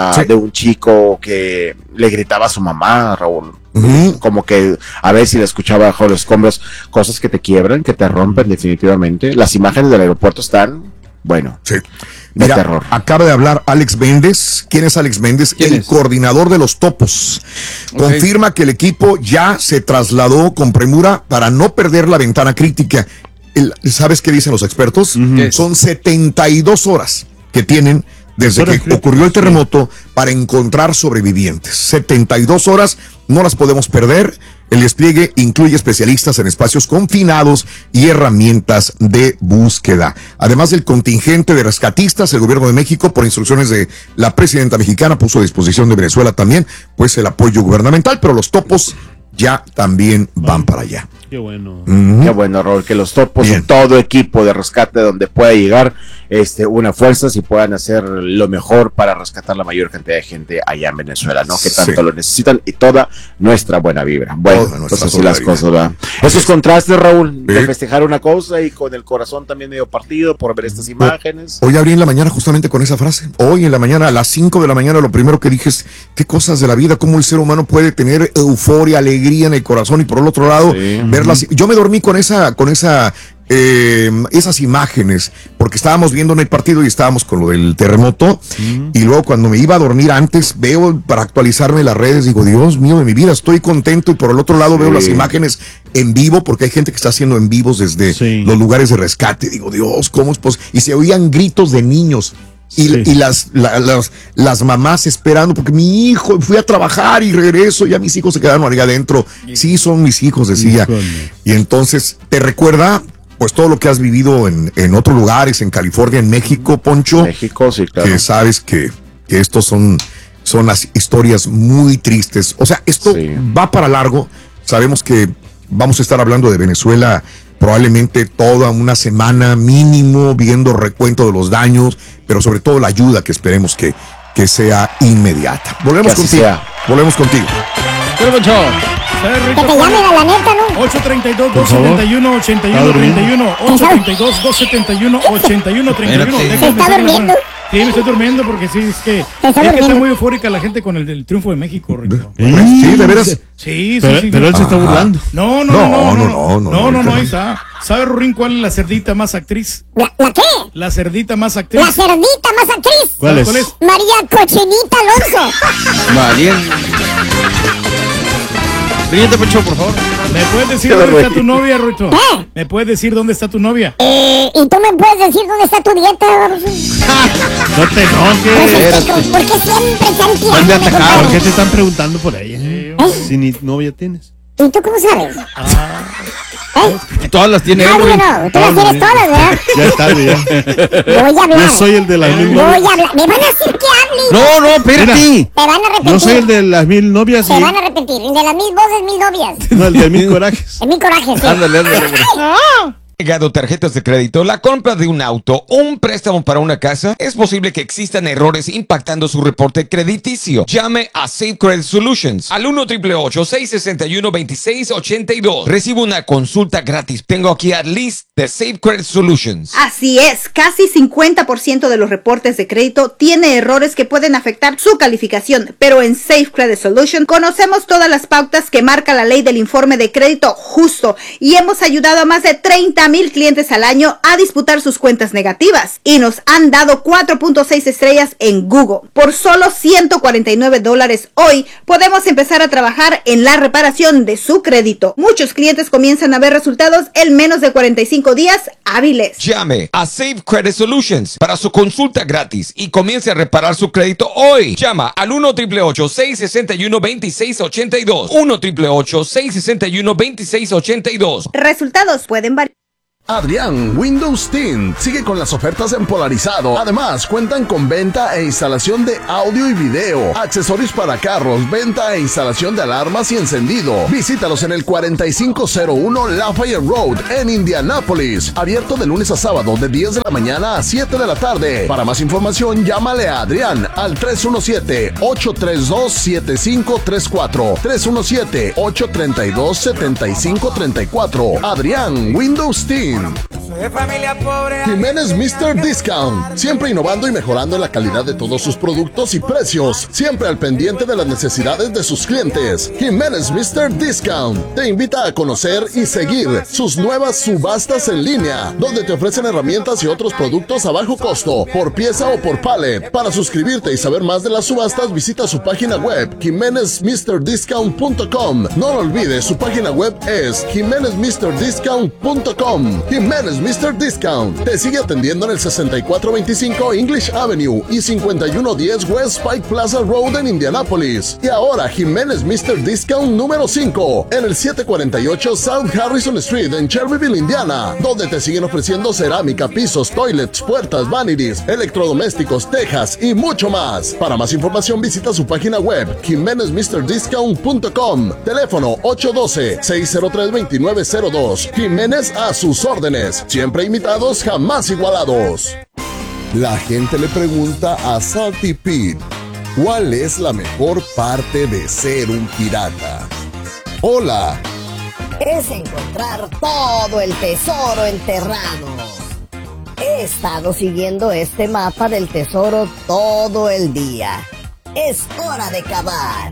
Speaker 2: un chico que le gritaba a su mamá, Raúl. Como que a ver si la escuchaba bajo los escombros, cosas que te quiebran, que te rompen definitivamente. Las imágenes del aeropuerto están, bueno, de terror.
Speaker 13: Acaba de hablar Alex Méndez. ¿Quién es Alex Méndez? El coordinador de los topos. Confirma que el equipo ya se trasladó con premura para no perder la ventana crítica. ¿Sabes qué dicen los expertos? Son 72 horas que tienen desde que ocurrió el terremoto para encontrar sobrevivientes. 72 horas, no las podemos perder. El despliegue incluye especialistas en espacios confinados y herramientas de búsqueda. Además del contingente de rescatistas, el gobierno de México, por instrucciones de la presidenta mexicana, puso a disposición de Venezuela también, pues, el apoyo gubernamental, pero los topos ya también van para allá.
Speaker 1: Qué bueno.
Speaker 2: Qué bueno, Raúl, que los topos y todo equipo de rescate donde pueda llegar, una fuerza, si puedan hacer lo mejor para rescatar la mayor cantidad de gente allá en Venezuela, ¿no? Que tanto lo necesitan, y toda nuestra buena vibra. Bueno, pues así las cosas, ¿verdad? Esos contrastes, Raúl, de festejar una cosa y con el corazón también medio partido por ver estas imágenes.
Speaker 13: Hoy abrí en la mañana justamente con esa frase. Hoy en la mañana, a las 5 de la mañana, lo primero que dije es: qué cosas de la vida, cómo el ser humano puede tener euforia, alegría en el corazón, y por el otro lado, verlas. Yo me dormí con esas imágenes, porque estábamos viendo en el partido y estábamos con lo del terremoto, y luego cuando me iba a dormir antes, veo para actualizarme las redes, digo: Dios mío de mi vida, estoy contento, y por el otro lado veo las imágenes en vivo, porque hay gente que está haciendo en vivos desde los lugares de rescate. Digo: Dios, ¿cómo es posible? Y se oían gritos de niños. Y las mamás esperando, porque mi hijo, fui a trabajar y regreso, ya mis hijos se quedaron allá adentro. Sí, son mis hijos, decía. Y entonces te recuerda, pues, todo lo que has vivido en otros lugares, en California, en México, Poncho.
Speaker 2: México, sí, claro.
Speaker 13: Que sabes que estos son las historias muy tristes. O sea, esto va para largo. Sabemos que vamos a estar hablando de Venezuela probablemente toda una semana mínimo, viendo recuento de los daños, pero sobre todo la ayuda que esperemos que sea inmediata. Volvemos contigo. Volvemos contigo.
Speaker 5: Que te llamen a la neta, ¿no?
Speaker 4: 832-271-8131. 832-271-8131.
Speaker 5: ¿Se está durmiendo?
Speaker 4: Sí, me estoy durmiendo porque sí, es que está muy eufórica la gente con el triunfo de México, Rico.
Speaker 13: Sí, de veras.
Speaker 4: Sí.
Speaker 1: Pero él se está burlando.
Speaker 4: No, ahí está. ¿Sabe, Rurín, cuál es la cerdita más actriz?
Speaker 5: ¿La qué?
Speaker 4: La cerdita más actriz.
Speaker 5: ¿La cerdita más actriz?
Speaker 1: ¿Cuál es?
Speaker 5: María Cochinita Alonso.
Speaker 14: María. Ríete, Pecho, por favor.
Speaker 4: ¿Me puedes decir dónde está tu novia, Ruito? ¿Me puedes decir dónde está tu novia?
Speaker 5: ¿Y tú me puedes decir dónde está tu dieta?
Speaker 1: No te enojes.
Speaker 5: ¿Por qué siempre están tirando?
Speaker 1: ¿Por qué te están preguntando por ella? Si ni novia tienes.
Speaker 5: ¿Y tú cómo sabes?
Speaker 14: Todas las tiene él,
Speaker 5: güey. No, tú las tienes todas, ¿verdad?
Speaker 1: Ya es tarde, ya.
Speaker 5: Voy a hablar.
Speaker 1: Yo soy el de las 1000 novias.
Speaker 5: Voy a hablar. Me van a decir que hable.
Speaker 14: No, espérate.
Speaker 5: Te van a arrepentir.
Speaker 1: Yo soy el de las 1000 novias.
Speaker 5: Te van a arrepentir. El de las 1000 voces, 1000 novias.
Speaker 1: No, el de 1000 corajes.
Speaker 5: El 1000 corajes, sí.
Speaker 14: Ándale.
Speaker 6: Llegado tarjetas de crédito, la compra de un auto o un préstamo para una casa, es posible que existan errores impactando su reporte crediticio. Llame a Safe Credit Solutions al 1-888-661-2682. Recibe una consulta gratis. Tengo aquí a Liz de Safe Credit Solutions.
Speaker 7: Así es, casi 50% de los reportes de crédito tiene errores que pueden afectar su calificación, pero en Safe Credit Solutions conocemos todas las pautas que marca la ley del informe de crédito justo y hemos ayudado a más de 30,000 clientes al año a disputar sus cuentas negativas y nos han dado 4.6 estrellas en Google. Por solo $149 hoy podemos empezar a trabajar en la reparación de su crédito. Muchos clientes comienzan a ver resultados en menos de 45 días hábiles.
Speaker 6: Llame a Safe Credit Solutions para su consulta gratis y comience a reparar su crédito hoy. Llama al 1-888-661-2682. 1-888-661-2682.
Speaker 7: Resultados pueden variar.
Speaker 8: Adrián Windows Tint sigue con las ofertas en Polarizado. Además, cuentan con venta e instalación de audio y video, accesorios para carros, venta e instalación de alarmas y encendido. Visítalos en el 4501 Lafayette Road en Indianápolis. Abierto de lunes a sábado de 10 de la mañana a 7 de la tarde. Para más información, llámale a Adrián al 317-832-7534. 317-832-7534. Adrián Windows Tint. Jiménez Mr. Discount, siempre innovando y mejorando la calidad de todos sus productos y precios, siempre al pendiente de las necesidades de sus clientes. Jiménez Mr. Discount te invita a conocer y seguir sus nuevas subastas en línea, donde te ofrecen herramientas y otros productos a bajo costo, por pieza o por pallet. Para suscribirte y saber más de las subastas, visita su página web, jimenezmrdiscount.com. No lo olvides, su página web es jimenezmrdiscount.com. Jiménez Mr. Discount te sigue atendiendo en el 6425 English Avenue y 5110 West Pike Plaza Road en Indianápolis. Y ahora Jiménez Mr. Discount número 5 en el 748 South Harrison Street en Shelbyville, Indiana, donde te siguen ofreciendo cerámica, pisos, toilets, puertas, vanities, electrodomésticos, tejas y mucho más. Para más información visita su página web jimenezmrdiscount.com. Teléfono 812-603-2902. Jiménez a sus órdenes, siempre imitados, jamás igualados. La gente le pregunta a Salty Pete, ¿cuál es la mejor parte de ser un pirata? Hola.
Speaker 17: Es encontrar todo el tesoro enterrado. He estado siguiendo este mapa del tesoro todo el día. Es hora de cavar.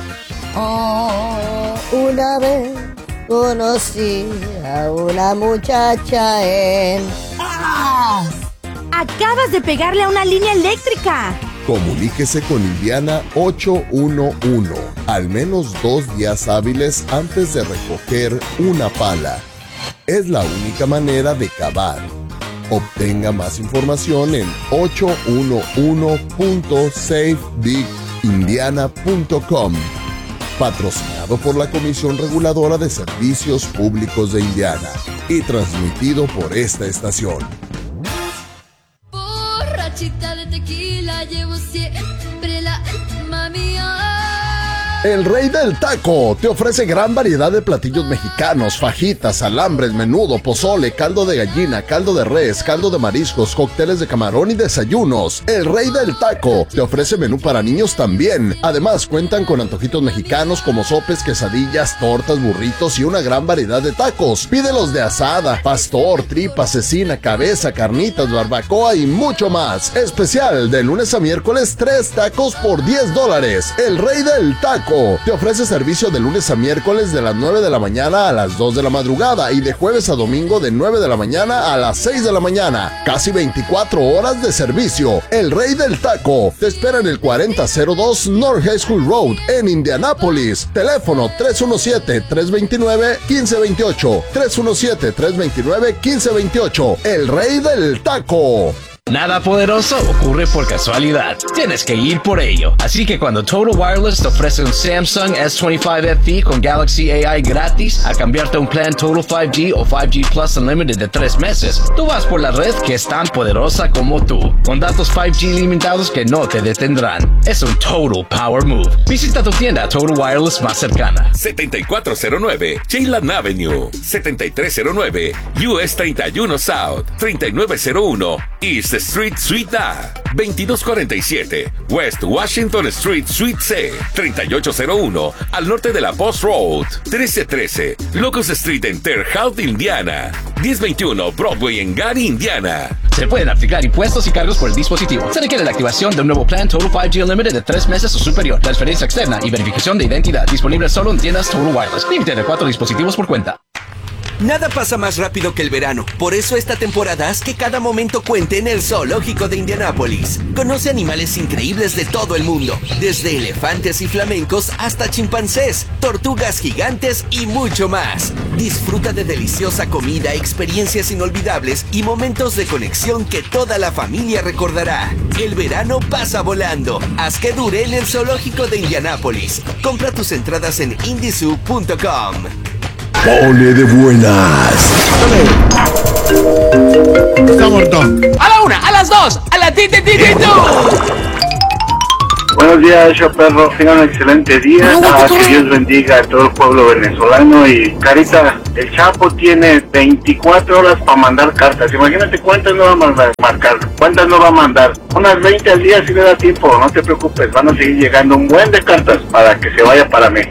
Speaker 17: Oh, una vez conocí a una muchacha en...
Speaker 18: ¡Ah! Acabas de pegarle a una línea eléctrica.
Speaker 8: Comuníquese con Indiana 811, al menos 2 días hábiles antes de recoger una pala. Es la única manera de cavar. Obtenga más información en 811.safedigindiana.com. Patrocinado por la Comisión Reguladora de Servicios Públicos de Indiana y transmitido por esta estación.
Speaker 19: Borrachita de tequila, llevo siempre la alma mía.
Speaker 8: El Rey del Taco te ofrece gran variedad de platillos mexicanos, fajitas, alambres, menudo, pozole, caldo de gallina, caldo de res, caldo de mariscos, cócteles de camarón y desayunos. El Rey del Taco te ofrece menú para niños también. Además, cuentan con antojitos mexicanos como sopes, quesadillas, tortas, burritos y una gran variedad de tacos. Pídelos de asada, pastor, tripa, cecina, cabeza, carnitas, barbacoa y mucho más. Especial de lunes a miércoles, 3 tacos por $10. El Rey del Taco te ofrece servicio de lunes a miércoles de las 9 de la mañana a las 2 de la madrugada y de jueves a domingo de 9 de la mañana a las 6 de la mañana. Casi 24 horas de servicio. El Rey del Taco te espera en el 4002 North High School Road en Indianápolis. Teléfono 317-329-1528. 317-329-1528. El Rey del Taco.
Speaker 20: Nada poderoso ocurre por casualidad. Tienes que ir por ello. Así que cuando Total Wireless te ofrece un Samsung S25 FE con Galaxy AI gratis a cambiarte a un plan Total 5G o 5G Plus Unlimited de 3 meses, tú vas por la red que es tan poderosa como tú, con datos 5G limitados que no te detendrán. Es un Total Power Move. Visita tu tienda Total Wireless más cercana.
Speaker 21: 7409 Cheylan Avenue, 7309 US 31 South, 3901 East Street Suite A, 2247 West Washington Street Suite C, 3801 al norte de la Post Road, 1313 Locust Street en Terre Haute, Indiana, 1021 Broadway en Gary, Indiana.
Speaker 20: Se pueden aplicar impuestos y cargos por el dispositivo. Se requiere la activación de un nuevo plan Total 5G Unlimited de 3 meses o superior, transferencia externa y verificación de identidad. Disponible solo en tiendas Total Wireless. Límite de 4 dispositivos por cuenta.
Speaker 22: Nada pasa más rápido que el verano. Por eso esta temporada haz que cada momento cuente en el Zoológico de Indianápolis. Conoce animales increíbles de todo el mundo, desde elefantes y flamencos hasta chimpancés, tortugas gigantes y mucho más. Disfruta de deliciosa comida, experiencias inolvidables y momentos de conexión que toda la familia recordará. El verano pasa volando. Haz que dure en el Zoológico de Indianápolis. Compra tus entradas en indizoo.com.
Speaker 3: Ole de buenas.
Speaker 1: Está muerto.
Speaker 23: A la 1, a las 2, a la ti.
Speaker 24: Buenos días, show perro. Tengan un excelente día. Que Dios bendiga a todo el pueblo venezolano. Y Carita, el Chapo tiene 24 horas para mandar cartas. Imagínate cuántas no va a marcar, cuántas no va a mandar. Unas 20 al día si le da tiempo. No te preocupes, van a seguir llegando un buen de cartas para que se vaya para mí.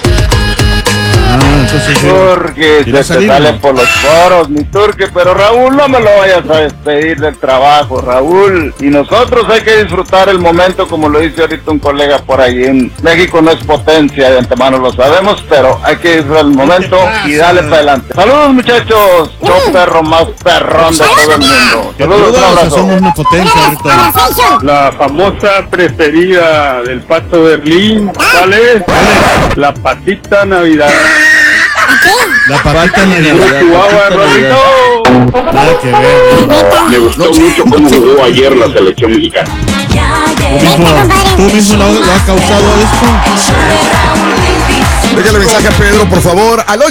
Speaker 25: Turque, se te salen por los poros, mi Turque, pero Raúl, no me lo vayas a despedir del trabajo, Raúl. Y nosotros hay que disfrutar el momento, como lo dice ahorita un colega por ahí. En México no es potencia, de antemano lo sabemos, pero hay que disfrutar el momento y darle para adelante. Saludos, muchachos, show perro más perrón de todo el mundo. Saludos, un abrazo.
Speaker 1: Somos una potencia ahorita.
Speaker 25: La famosa preferida del Pato Berlín, ¿cuál es? La patita Navidad.
Speaker 1: La patita Navidad.
Speaker 25: Nada que ver.
Speaker 24: Me gustó mucho cómo jugó ayer la selección mexicana.
Speaker 1: ¿Tú mismo lo has causado esto?
Speaker 13: Déjale mensaje a Pedro, por favor, al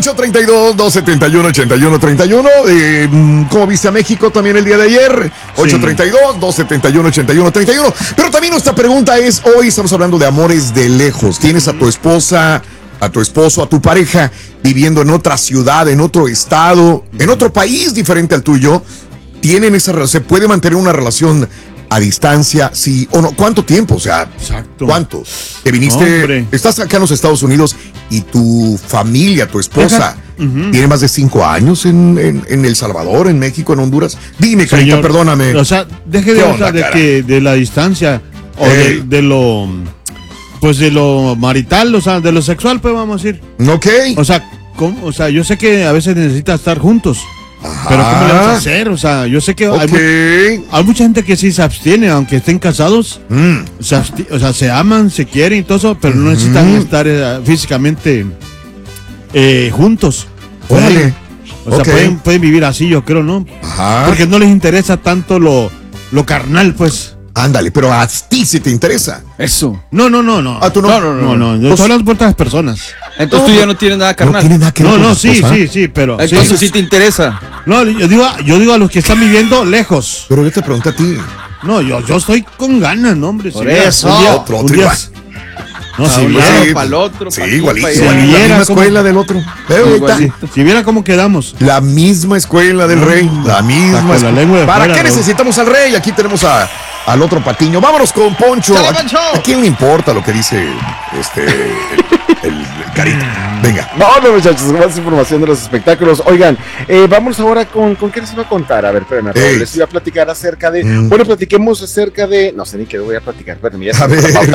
Speaker 13: 832-271-8131. ¿Cómo viste a México también el día de ayer? 832-271-8131. Pero también nuestra pregunta es, hoy estamos hablando de amores de lejos. Tienes a tu esposa, a tu esposo, a tu pareja viviendo en otra ciudad, en otro estado, en otro país diferente al tuyo. ¿Tienen esa relación? ¿Se puede mantener una relación a distancia? Sí o no. ¿Cuánto tiempo? O sea,
Speaker 1: exacto.
Speaker 13: ¿Cuánto? Te viniste,
Speaker 1: hombre,
Speaker 13: estás acá en los Estados Unidos y tu familia, tu esposa, tiene más de 5 años en El Salvador, en México, en Honduras. Dime, Carita, perdóname.
Speaker 1: O sea, deje de hablar de la distancia o de lo, pues de lo marital, o sea, de lo sexual, pues vamos a decir.
Speaker 13: Ok.
Speaker 1: O sea, ¿cómo? O sea, yo sé que a veces necesitas estar juntos. Ajá. Pero ¿cómo le vamos a hacer? O sea, yo sé que hay mucha gente que sí se abstiene, aunque estén casados. O sea, se aman, se quieren y todo eso, pero no necesitan estar físicamente juntos.
Speaker 13: Órale.
Speaker 1: O sea, pueden vivir así, yo creo, ¿no?
Speaker 13: Ajá.
Speaker 1: Porque no les interesa tanto lo carnal, pues.
Speaker 13: Ándale, pero a ti sí te interesa.
Speaker 14: Eso.
Speaker 1: No.
Speaker 13: ¿A tú no?
Speaker 1: No. Yo estoy hablando por otras personas.
Speaker 14: Entonces tú ya no tienes nada carnal.
Speaker 13: No tiene nada que ver.
Speaker 1: No, sí, pero.
Speaker 14: Entonces sí te interesa.
Speaker 1: No, yo digo a los que están viviendo lejos.
Speaker 13: Pero yo te pregunto a ti.
Speaker 1: No, yo estoy con ganas, no, hombre.
Speaker 14: Por eso.
Speaker 13: Otro igual.
Speaker 1: No, si
Speaker 14: viera para el otro.
Speaker 13: Sí, igualito.
Speaker 1: la
Speaker 13: misma escuela del otro.
Speaker 1: Si viera cómo quedamos.
Speaker 13: La misma escuela del rey. La misma. ¿Para qué necesitamos al rey? Aquí tenemos al otro patiño. Vámonos con Poncho. ¿A quién le importa lo que dice el Carita? Venga.
Speaker 2: No, muchachos, más información de los espectáculos. Oigan, vamos ahora con ¿qué les iba a contar? A ver, espérenme, les iba a platicar acerca de. Bueno, platiquemos acerca de. No sé ni qué voy a platicar. Espérenme, ya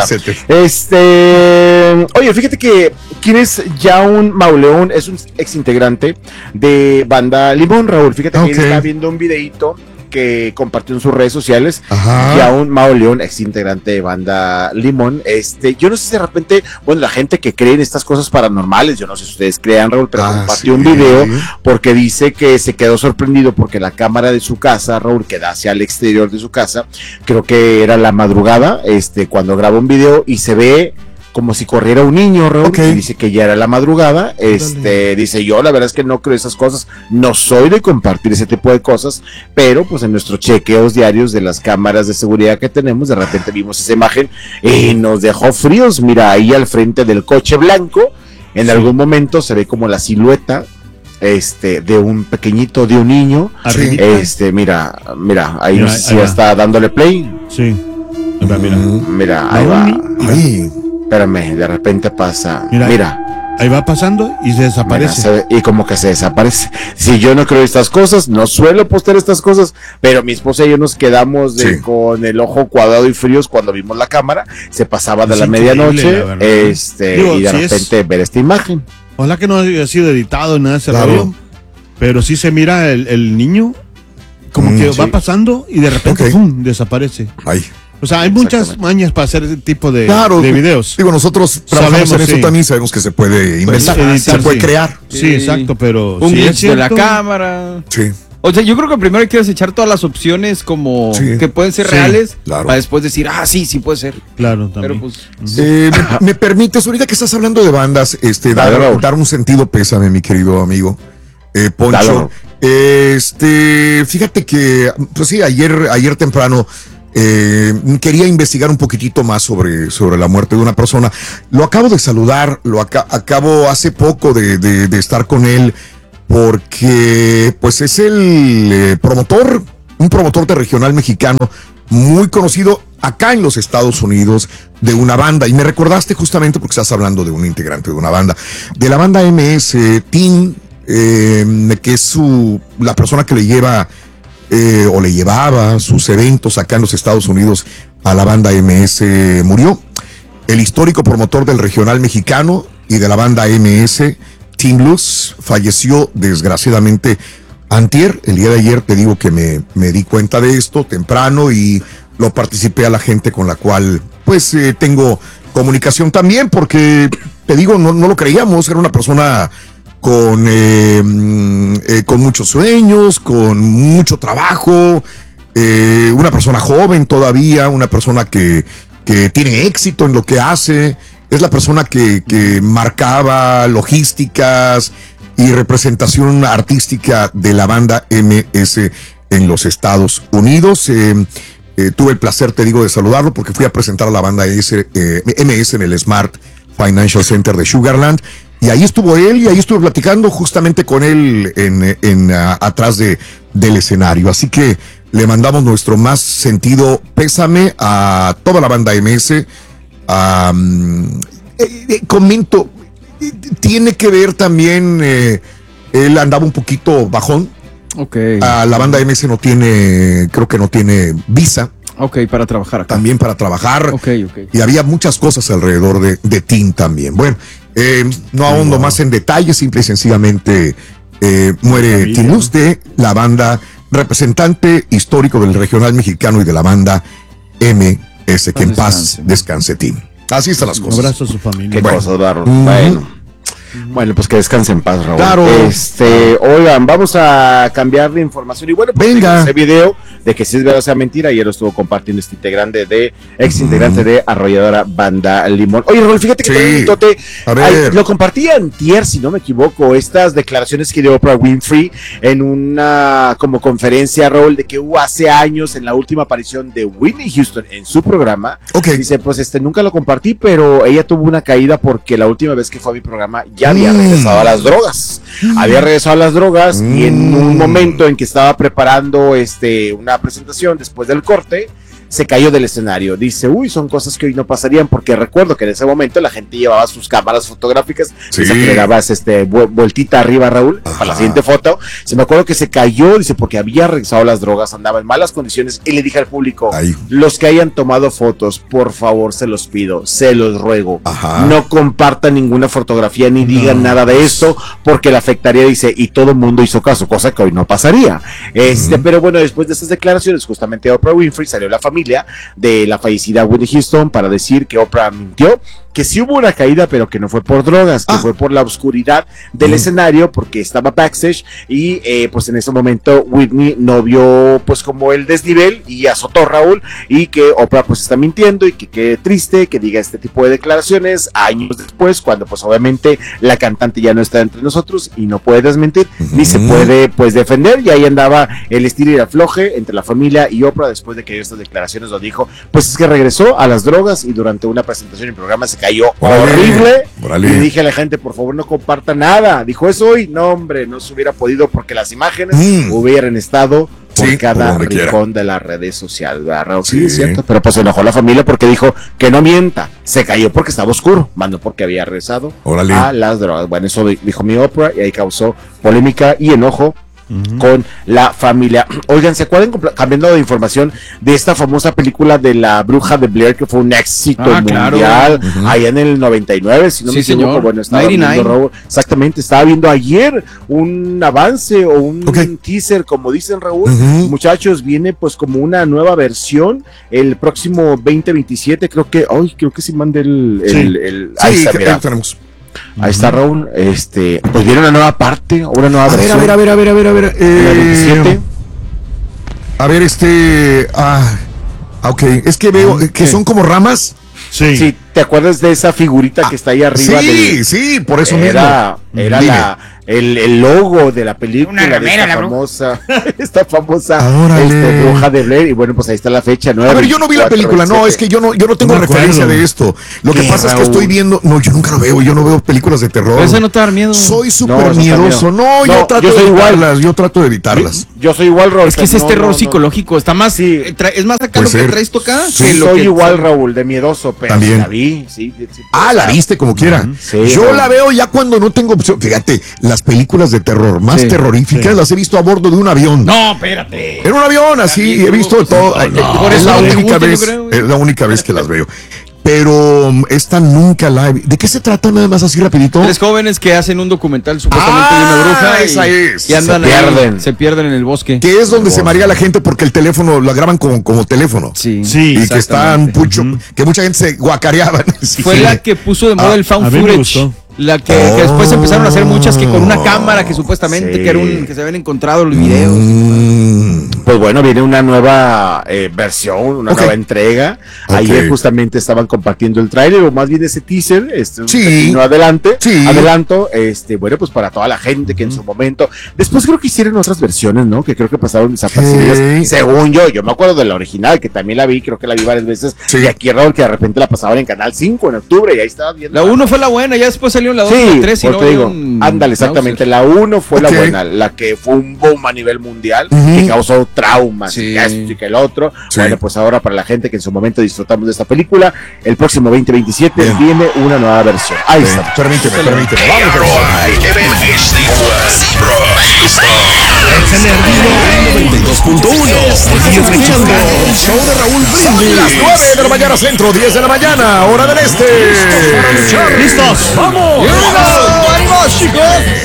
Speaker 2: oye, fíjate que quién es Jaun Mauleón, es un ex integrante de Banda Limón, Raúl. Fíjate que está viendo un videíto que compartió en sus redes sociales.
Speaker 13: Ajá.
Speaker 2: Y aún Mao León, ex integrante de Banda Limón, yo no sé si de repente, bueno, la gente que cree en estas cosas paranormales, yo no sé si ustedes crean, Raúl, pero compartió un video porque dice que se quedó sorprendido porque la cámara de su casa, Raúl, que da hacia el exterior de su casa, creo que era la madrugada, cuando grabó un video y se ve como si corriera un niño, Raúl, y dice que ya era la madrugada, dice, yo la verdad es que no creo esas cosas, no soy de compartir ese tipo de cosas, pero pues en nuestros chequeos diarios de las cámaras de seguridad que tenemos, de repente vimos esa imagen y nos dejó fríos. Mira, ahí al frente del coche blanco, en algún momento se ve como la silueta de un pequeñito, de un niño, mira, ahí no sé si ya está dándole play.
Speaker 1: Sí.
Speaker 2: Mira, ahí va. Espérame, de repente pasa. Mira.
Speaker 1: Ahí va pasando y se desaparece.
Speaker 2: Mira, y como que se desaparece. Si yo no creo estas cosas, no suelo postear estas cosas, pero mi esposa y yo nos quedamos con el ojo cuadrado y fríos cuando vimos la cámara. Se pasaba de la medianoche, y de repente ver esta imagen.
Speaker 1: Ojalá que no haya sido editado, nada de ese rollo, pero sí se mira el niño como que va pasando y de repente ¡pum! Desaparece. O sea, hay muchas mañas para hacer ese tipo de videos.
Speaker 13: Digo, nosotros trabajamos en eso también, sabemos que se puede inventar, se puede crear.
Speaker 1: Sí, exacto, pero
Speaker 14: un glitch de la cámara.
Speaker 13: Sí.
Speaker 14: O sea, yo creo que primero hay que desechar todas las opciones como que pueden ser reales, para después decir, sí puede ser.
Speaker 1: Claro, también.
Speaker 14: Pero pues,
Speaker 13: ¿me permites, ahorita que estás hablando de bandas, dar un sentido pésame, mi querido amigo Poncho? Fíjate que, pues sí, ayer temprano quería investigar un poquitito más sobre la muerte de una persona. Lo acabo de saludar, acabo hace poco de estar con él, porque pues es un promotor de regional mexicano muy conocido acá en los Estados Unidos, de una banda. Y me recordaste justamente porque estás hablando de un integrante de una banda, de la banda MS. Tim, que es la persona que le lleva o le llevaba sus eventos acá en los Estados Unidos a la banda MS, murió. El histórico promotor del regional mexicano y de la banda MS, Tim Luz, falleció desgraciadamente antier. El día de ayer te digo que me di cuenta de esto temprano y lo participé a la gente con la cual pues tengo comunicación también, porque te digo, no lo creíamos, era una persona con muchos sueños, con mucho trabajo, una persona joven todavía, una persona que tiene éxito en lo que hace. Es la persona que marcaba logísticas y representación artística de la banda MS en los Estados Unidos. Tuve el placer, te digo, de saludarlo porque fui a presentar a la banda MS en el Smart Financial Center de Sugarland. Y ahí estuvo él, y ahí estuve platicando justamente con él atrás del escenario. Así que le mandamos nuestro más sentido pésame a toda la banda MS. Comento, tiene que ver también, él andaba un poquito bajón. La banda MS creo que no tiene visa.
Speaker 14: Para trabajar acá.
Speaker 13: También para trabajar. Y había muchas cosas alrededor de Tim también. Bueno, no ahondo más en detalles, simple y sencillamente muere Tim Luz, de la banda, representante histórico del regional mexicano y de la banda MS. Que en paz descanse Tim. Así están las cosas.
Speaker 1: Un abrazo a su familia.
Speaker 2: Qué cosas, Barro. Bueno, pues que descanse en paz, Raúl.
Speaker 13: Claro.
Speaker 2: Oigan, vamos a cambiar de información. Y bueno, pues
Speaker 13: venga,
Speaker 2: ese video de que si es verdad o sea mentira, ayer lo estuvo compartiendo ex integrante de Arrolladora Banda Limón. Oye, Raúl, fíjate que lo compartí antier, si no me equivoco, estas declaraciones que dio Oprah Winfrey en una como conferencia, Raúl, de que hubo hace años en la última aparición de Whitney Houston en su programa. Dice, pues nunca lo compartí, pero ella tuvo una caída porque la última vez que fue a mi programa ya había regresado a las drogas. Había regresado a las drogas y en un momento en que estaba preparando una presentación después del corte, se cayó del escenario. Dice, son cosas que hoy no pasarían, porque recuerdo que en ese momento la gente llevaba sus cámaras fotográficas, que le dabas vueltita arriba, Raúl, para la siguiente foto. Se me acuerdo que se cayó, dice, porque había regresado a las drogas, andaba en malas condiciones, y le dije al público, los que hayan tomado fotos, por favor, se los pido, se los ruego, no compartan ninguna fotografía, ni digan nada de esto, porque la afectaría, dice, y todo el mundo hizo caso, cosa que hoy no pasaría. Pero bueno, después de estas declaraciones, justamente Oprah Winfrey, salió la familia de la fallecida Whitney Houston para decir que Oprah mintió, que sí hubo una caída, pero que no fue por drogas, que fue por la oscuridad del escenario, porque estaba backstage y pues en ese momento Whitney no vio pues como el desnivel y azotó Raúl, y que Oprah pues está mintiendo y que quede triste que diga este tipo de declaraciones años después, cuando pues obviamente la cantante ya no está entre nosotros y no puede desmentir ni se puede pues defender, y ahí andaba el estilo y el afloje entre la familia y Oprah después de que estas declaraciones lo dijo, pues es que regresó a las drogas y durante una presentación en programa se cayó horrible. Y le dije a la gente, por favor no comparta nada, dijo eso hoy, no hombre, no se hubiera podido porque las imágenes hubieran estado por cada rincón de las redes sociales, ¿verdad? Sí, es cierto, pero pues se enojó la familia porque dijo que no mienta, se cayó porque estaba oscuro, mandó porque había regresado a las drogas. Bueno, eso dijo mi Oprah y ahí causó polémica y enojo con la familia. Oigan, ¿se acuerdan, cambiando de información, de esta famosa película de La Bruja de Blair, que fue un éxito mundial allá en el 99, si no me equivoco? Bueno, estaba viendo, exactamente, estaba viendo ayer un avance o un teaser, como dicen, Raúl. Muchachos, viene pues como una nueva versión el próximo 2027, creo que sí mandé ahí está, mira. Tenemos. Ahí está, Raúl. Pues viene una nueva parte, una nueva versión. A ver. Ok, es que veo que son como ramas. Sí, ¿te acuerdas de esa figurita que está ahí arriba? Sí, por eso era el logo de la película, esta famosa Bruja de Blair, y bueno, pues ahí está la fecha 9. A ver, yo no vi la película, es que yo no tengo referencia de esto. Lo que pasa es que estoy viendo, yo nunca lo veo, yo no veo películas de terror. ¿Eso no te da miedo? Soy súper miedoso, yo trato de evitarlas. Yo soy igual, Raúl.
Speaker 14: Es que ese es terror psicológico, está más, es más acá lo que traes tú acá.
Speaker 2: Sí, soy igual, Raúl, de miedoso, pero la vi, la viste como quiera. Yo la veo ya cuando no tengo opción, fíjate, las películas de terror más terroríficas las he visto a bordo de un avión. No, espérate. En un avión, así, he visto todo. Es la única vez que las veo. Pero esta nunca la he visto. ¿De qué se trata nada más así rapidito?
Speaker 14: 3 jóvenes que hacen un documental supuestamente de una bruja y andan se pierden en el bosque.
Speaker 13: Que es donde se marea la gente porque el teléfono, la graban como teléfono. Sí, y que están que mucha gente se guacareaba.
Speaker 14: Fue la que puso de moda el found footage. La que después empezaron a hacer muchas que con una cámara que supuestamente que se habían encontrado los videos.
Speaker 2: Pues bueno, viene una nueva versión, una nueva entrega. Ayer justamente estaban compartiendo el tráiler, o más bien ese teaser, adelanto, bueno, pues para toda la gente que en su momento, después creo que hicieron otras versiones, ¿no? Que creo que pasaron desapercibidas, según yo me acuerdo de la original, que también la vi, creo que la vi varias veces, y aquí Raúl, que de repente la pasaban en Canal 5 en octubre, y ahí estaba viendo.
Speaker 14: La 1 fue la buena, ya después salió la 2 y la 3, y no
Speaker 2: digo, ándale, exactamente, la 1 fue la buena, la que fue un boom a nivel mundial, que causó traumas, y esto y que el otro. Bueno, pues ahora para la gente que en su momento disfrutamos de esta película, el próximo 2027 viene una nueva versión. Ahí está. Permíteme. Vamos.
Speaker 13: Show de Raúl Brindis. Las 9 de la mañana centro, 10 de la mañana, hora del este.
Speaker 1: ¡Listos! ¡Vamos!
Speaker 13: ¡Vamos, chicos!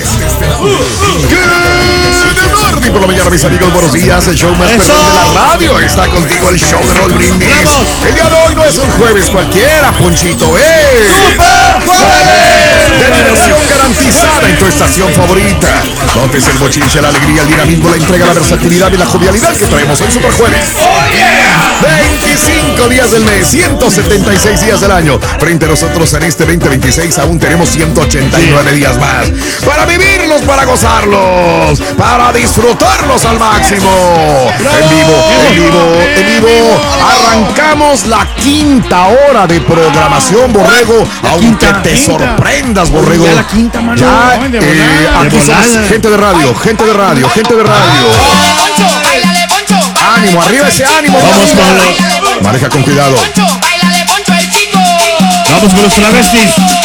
Speaker 13: Por la mañana, mis amigos, buenos días. El show más perrón de la radio está contigo, el show de Raúl Brindis. El día de hoy no es un jueves cualquiera, Ponchito, ¡Super Jueves! De diversión garantizada en tu estación favorita. Notes el bochinche, la alegría, el dinamismo, la entrega, la versatilidad y la jovialidad que traemos en Super Jueves. ¡Oh, yeah! 25 días del mes, 176 días del año. Frente a nosotros en este 2026 aún tenemos 189 días más. Para vivirlos, para gozarlos, para disfrutarlos al máximo. En vivo. Arrancamos la 5ª hora de programación, Borrego. Aunque te sorprendas, Borrego.
Speaker 14: Ya la 5ª, mano.
Speaker 13: Aquí somos gente de radio. Ánimo, arriba ese ánimo.
Speaker 1: Vamos con
Speaker 13: maneja con cuidado.
Speaker 1: Vamos con los travestis.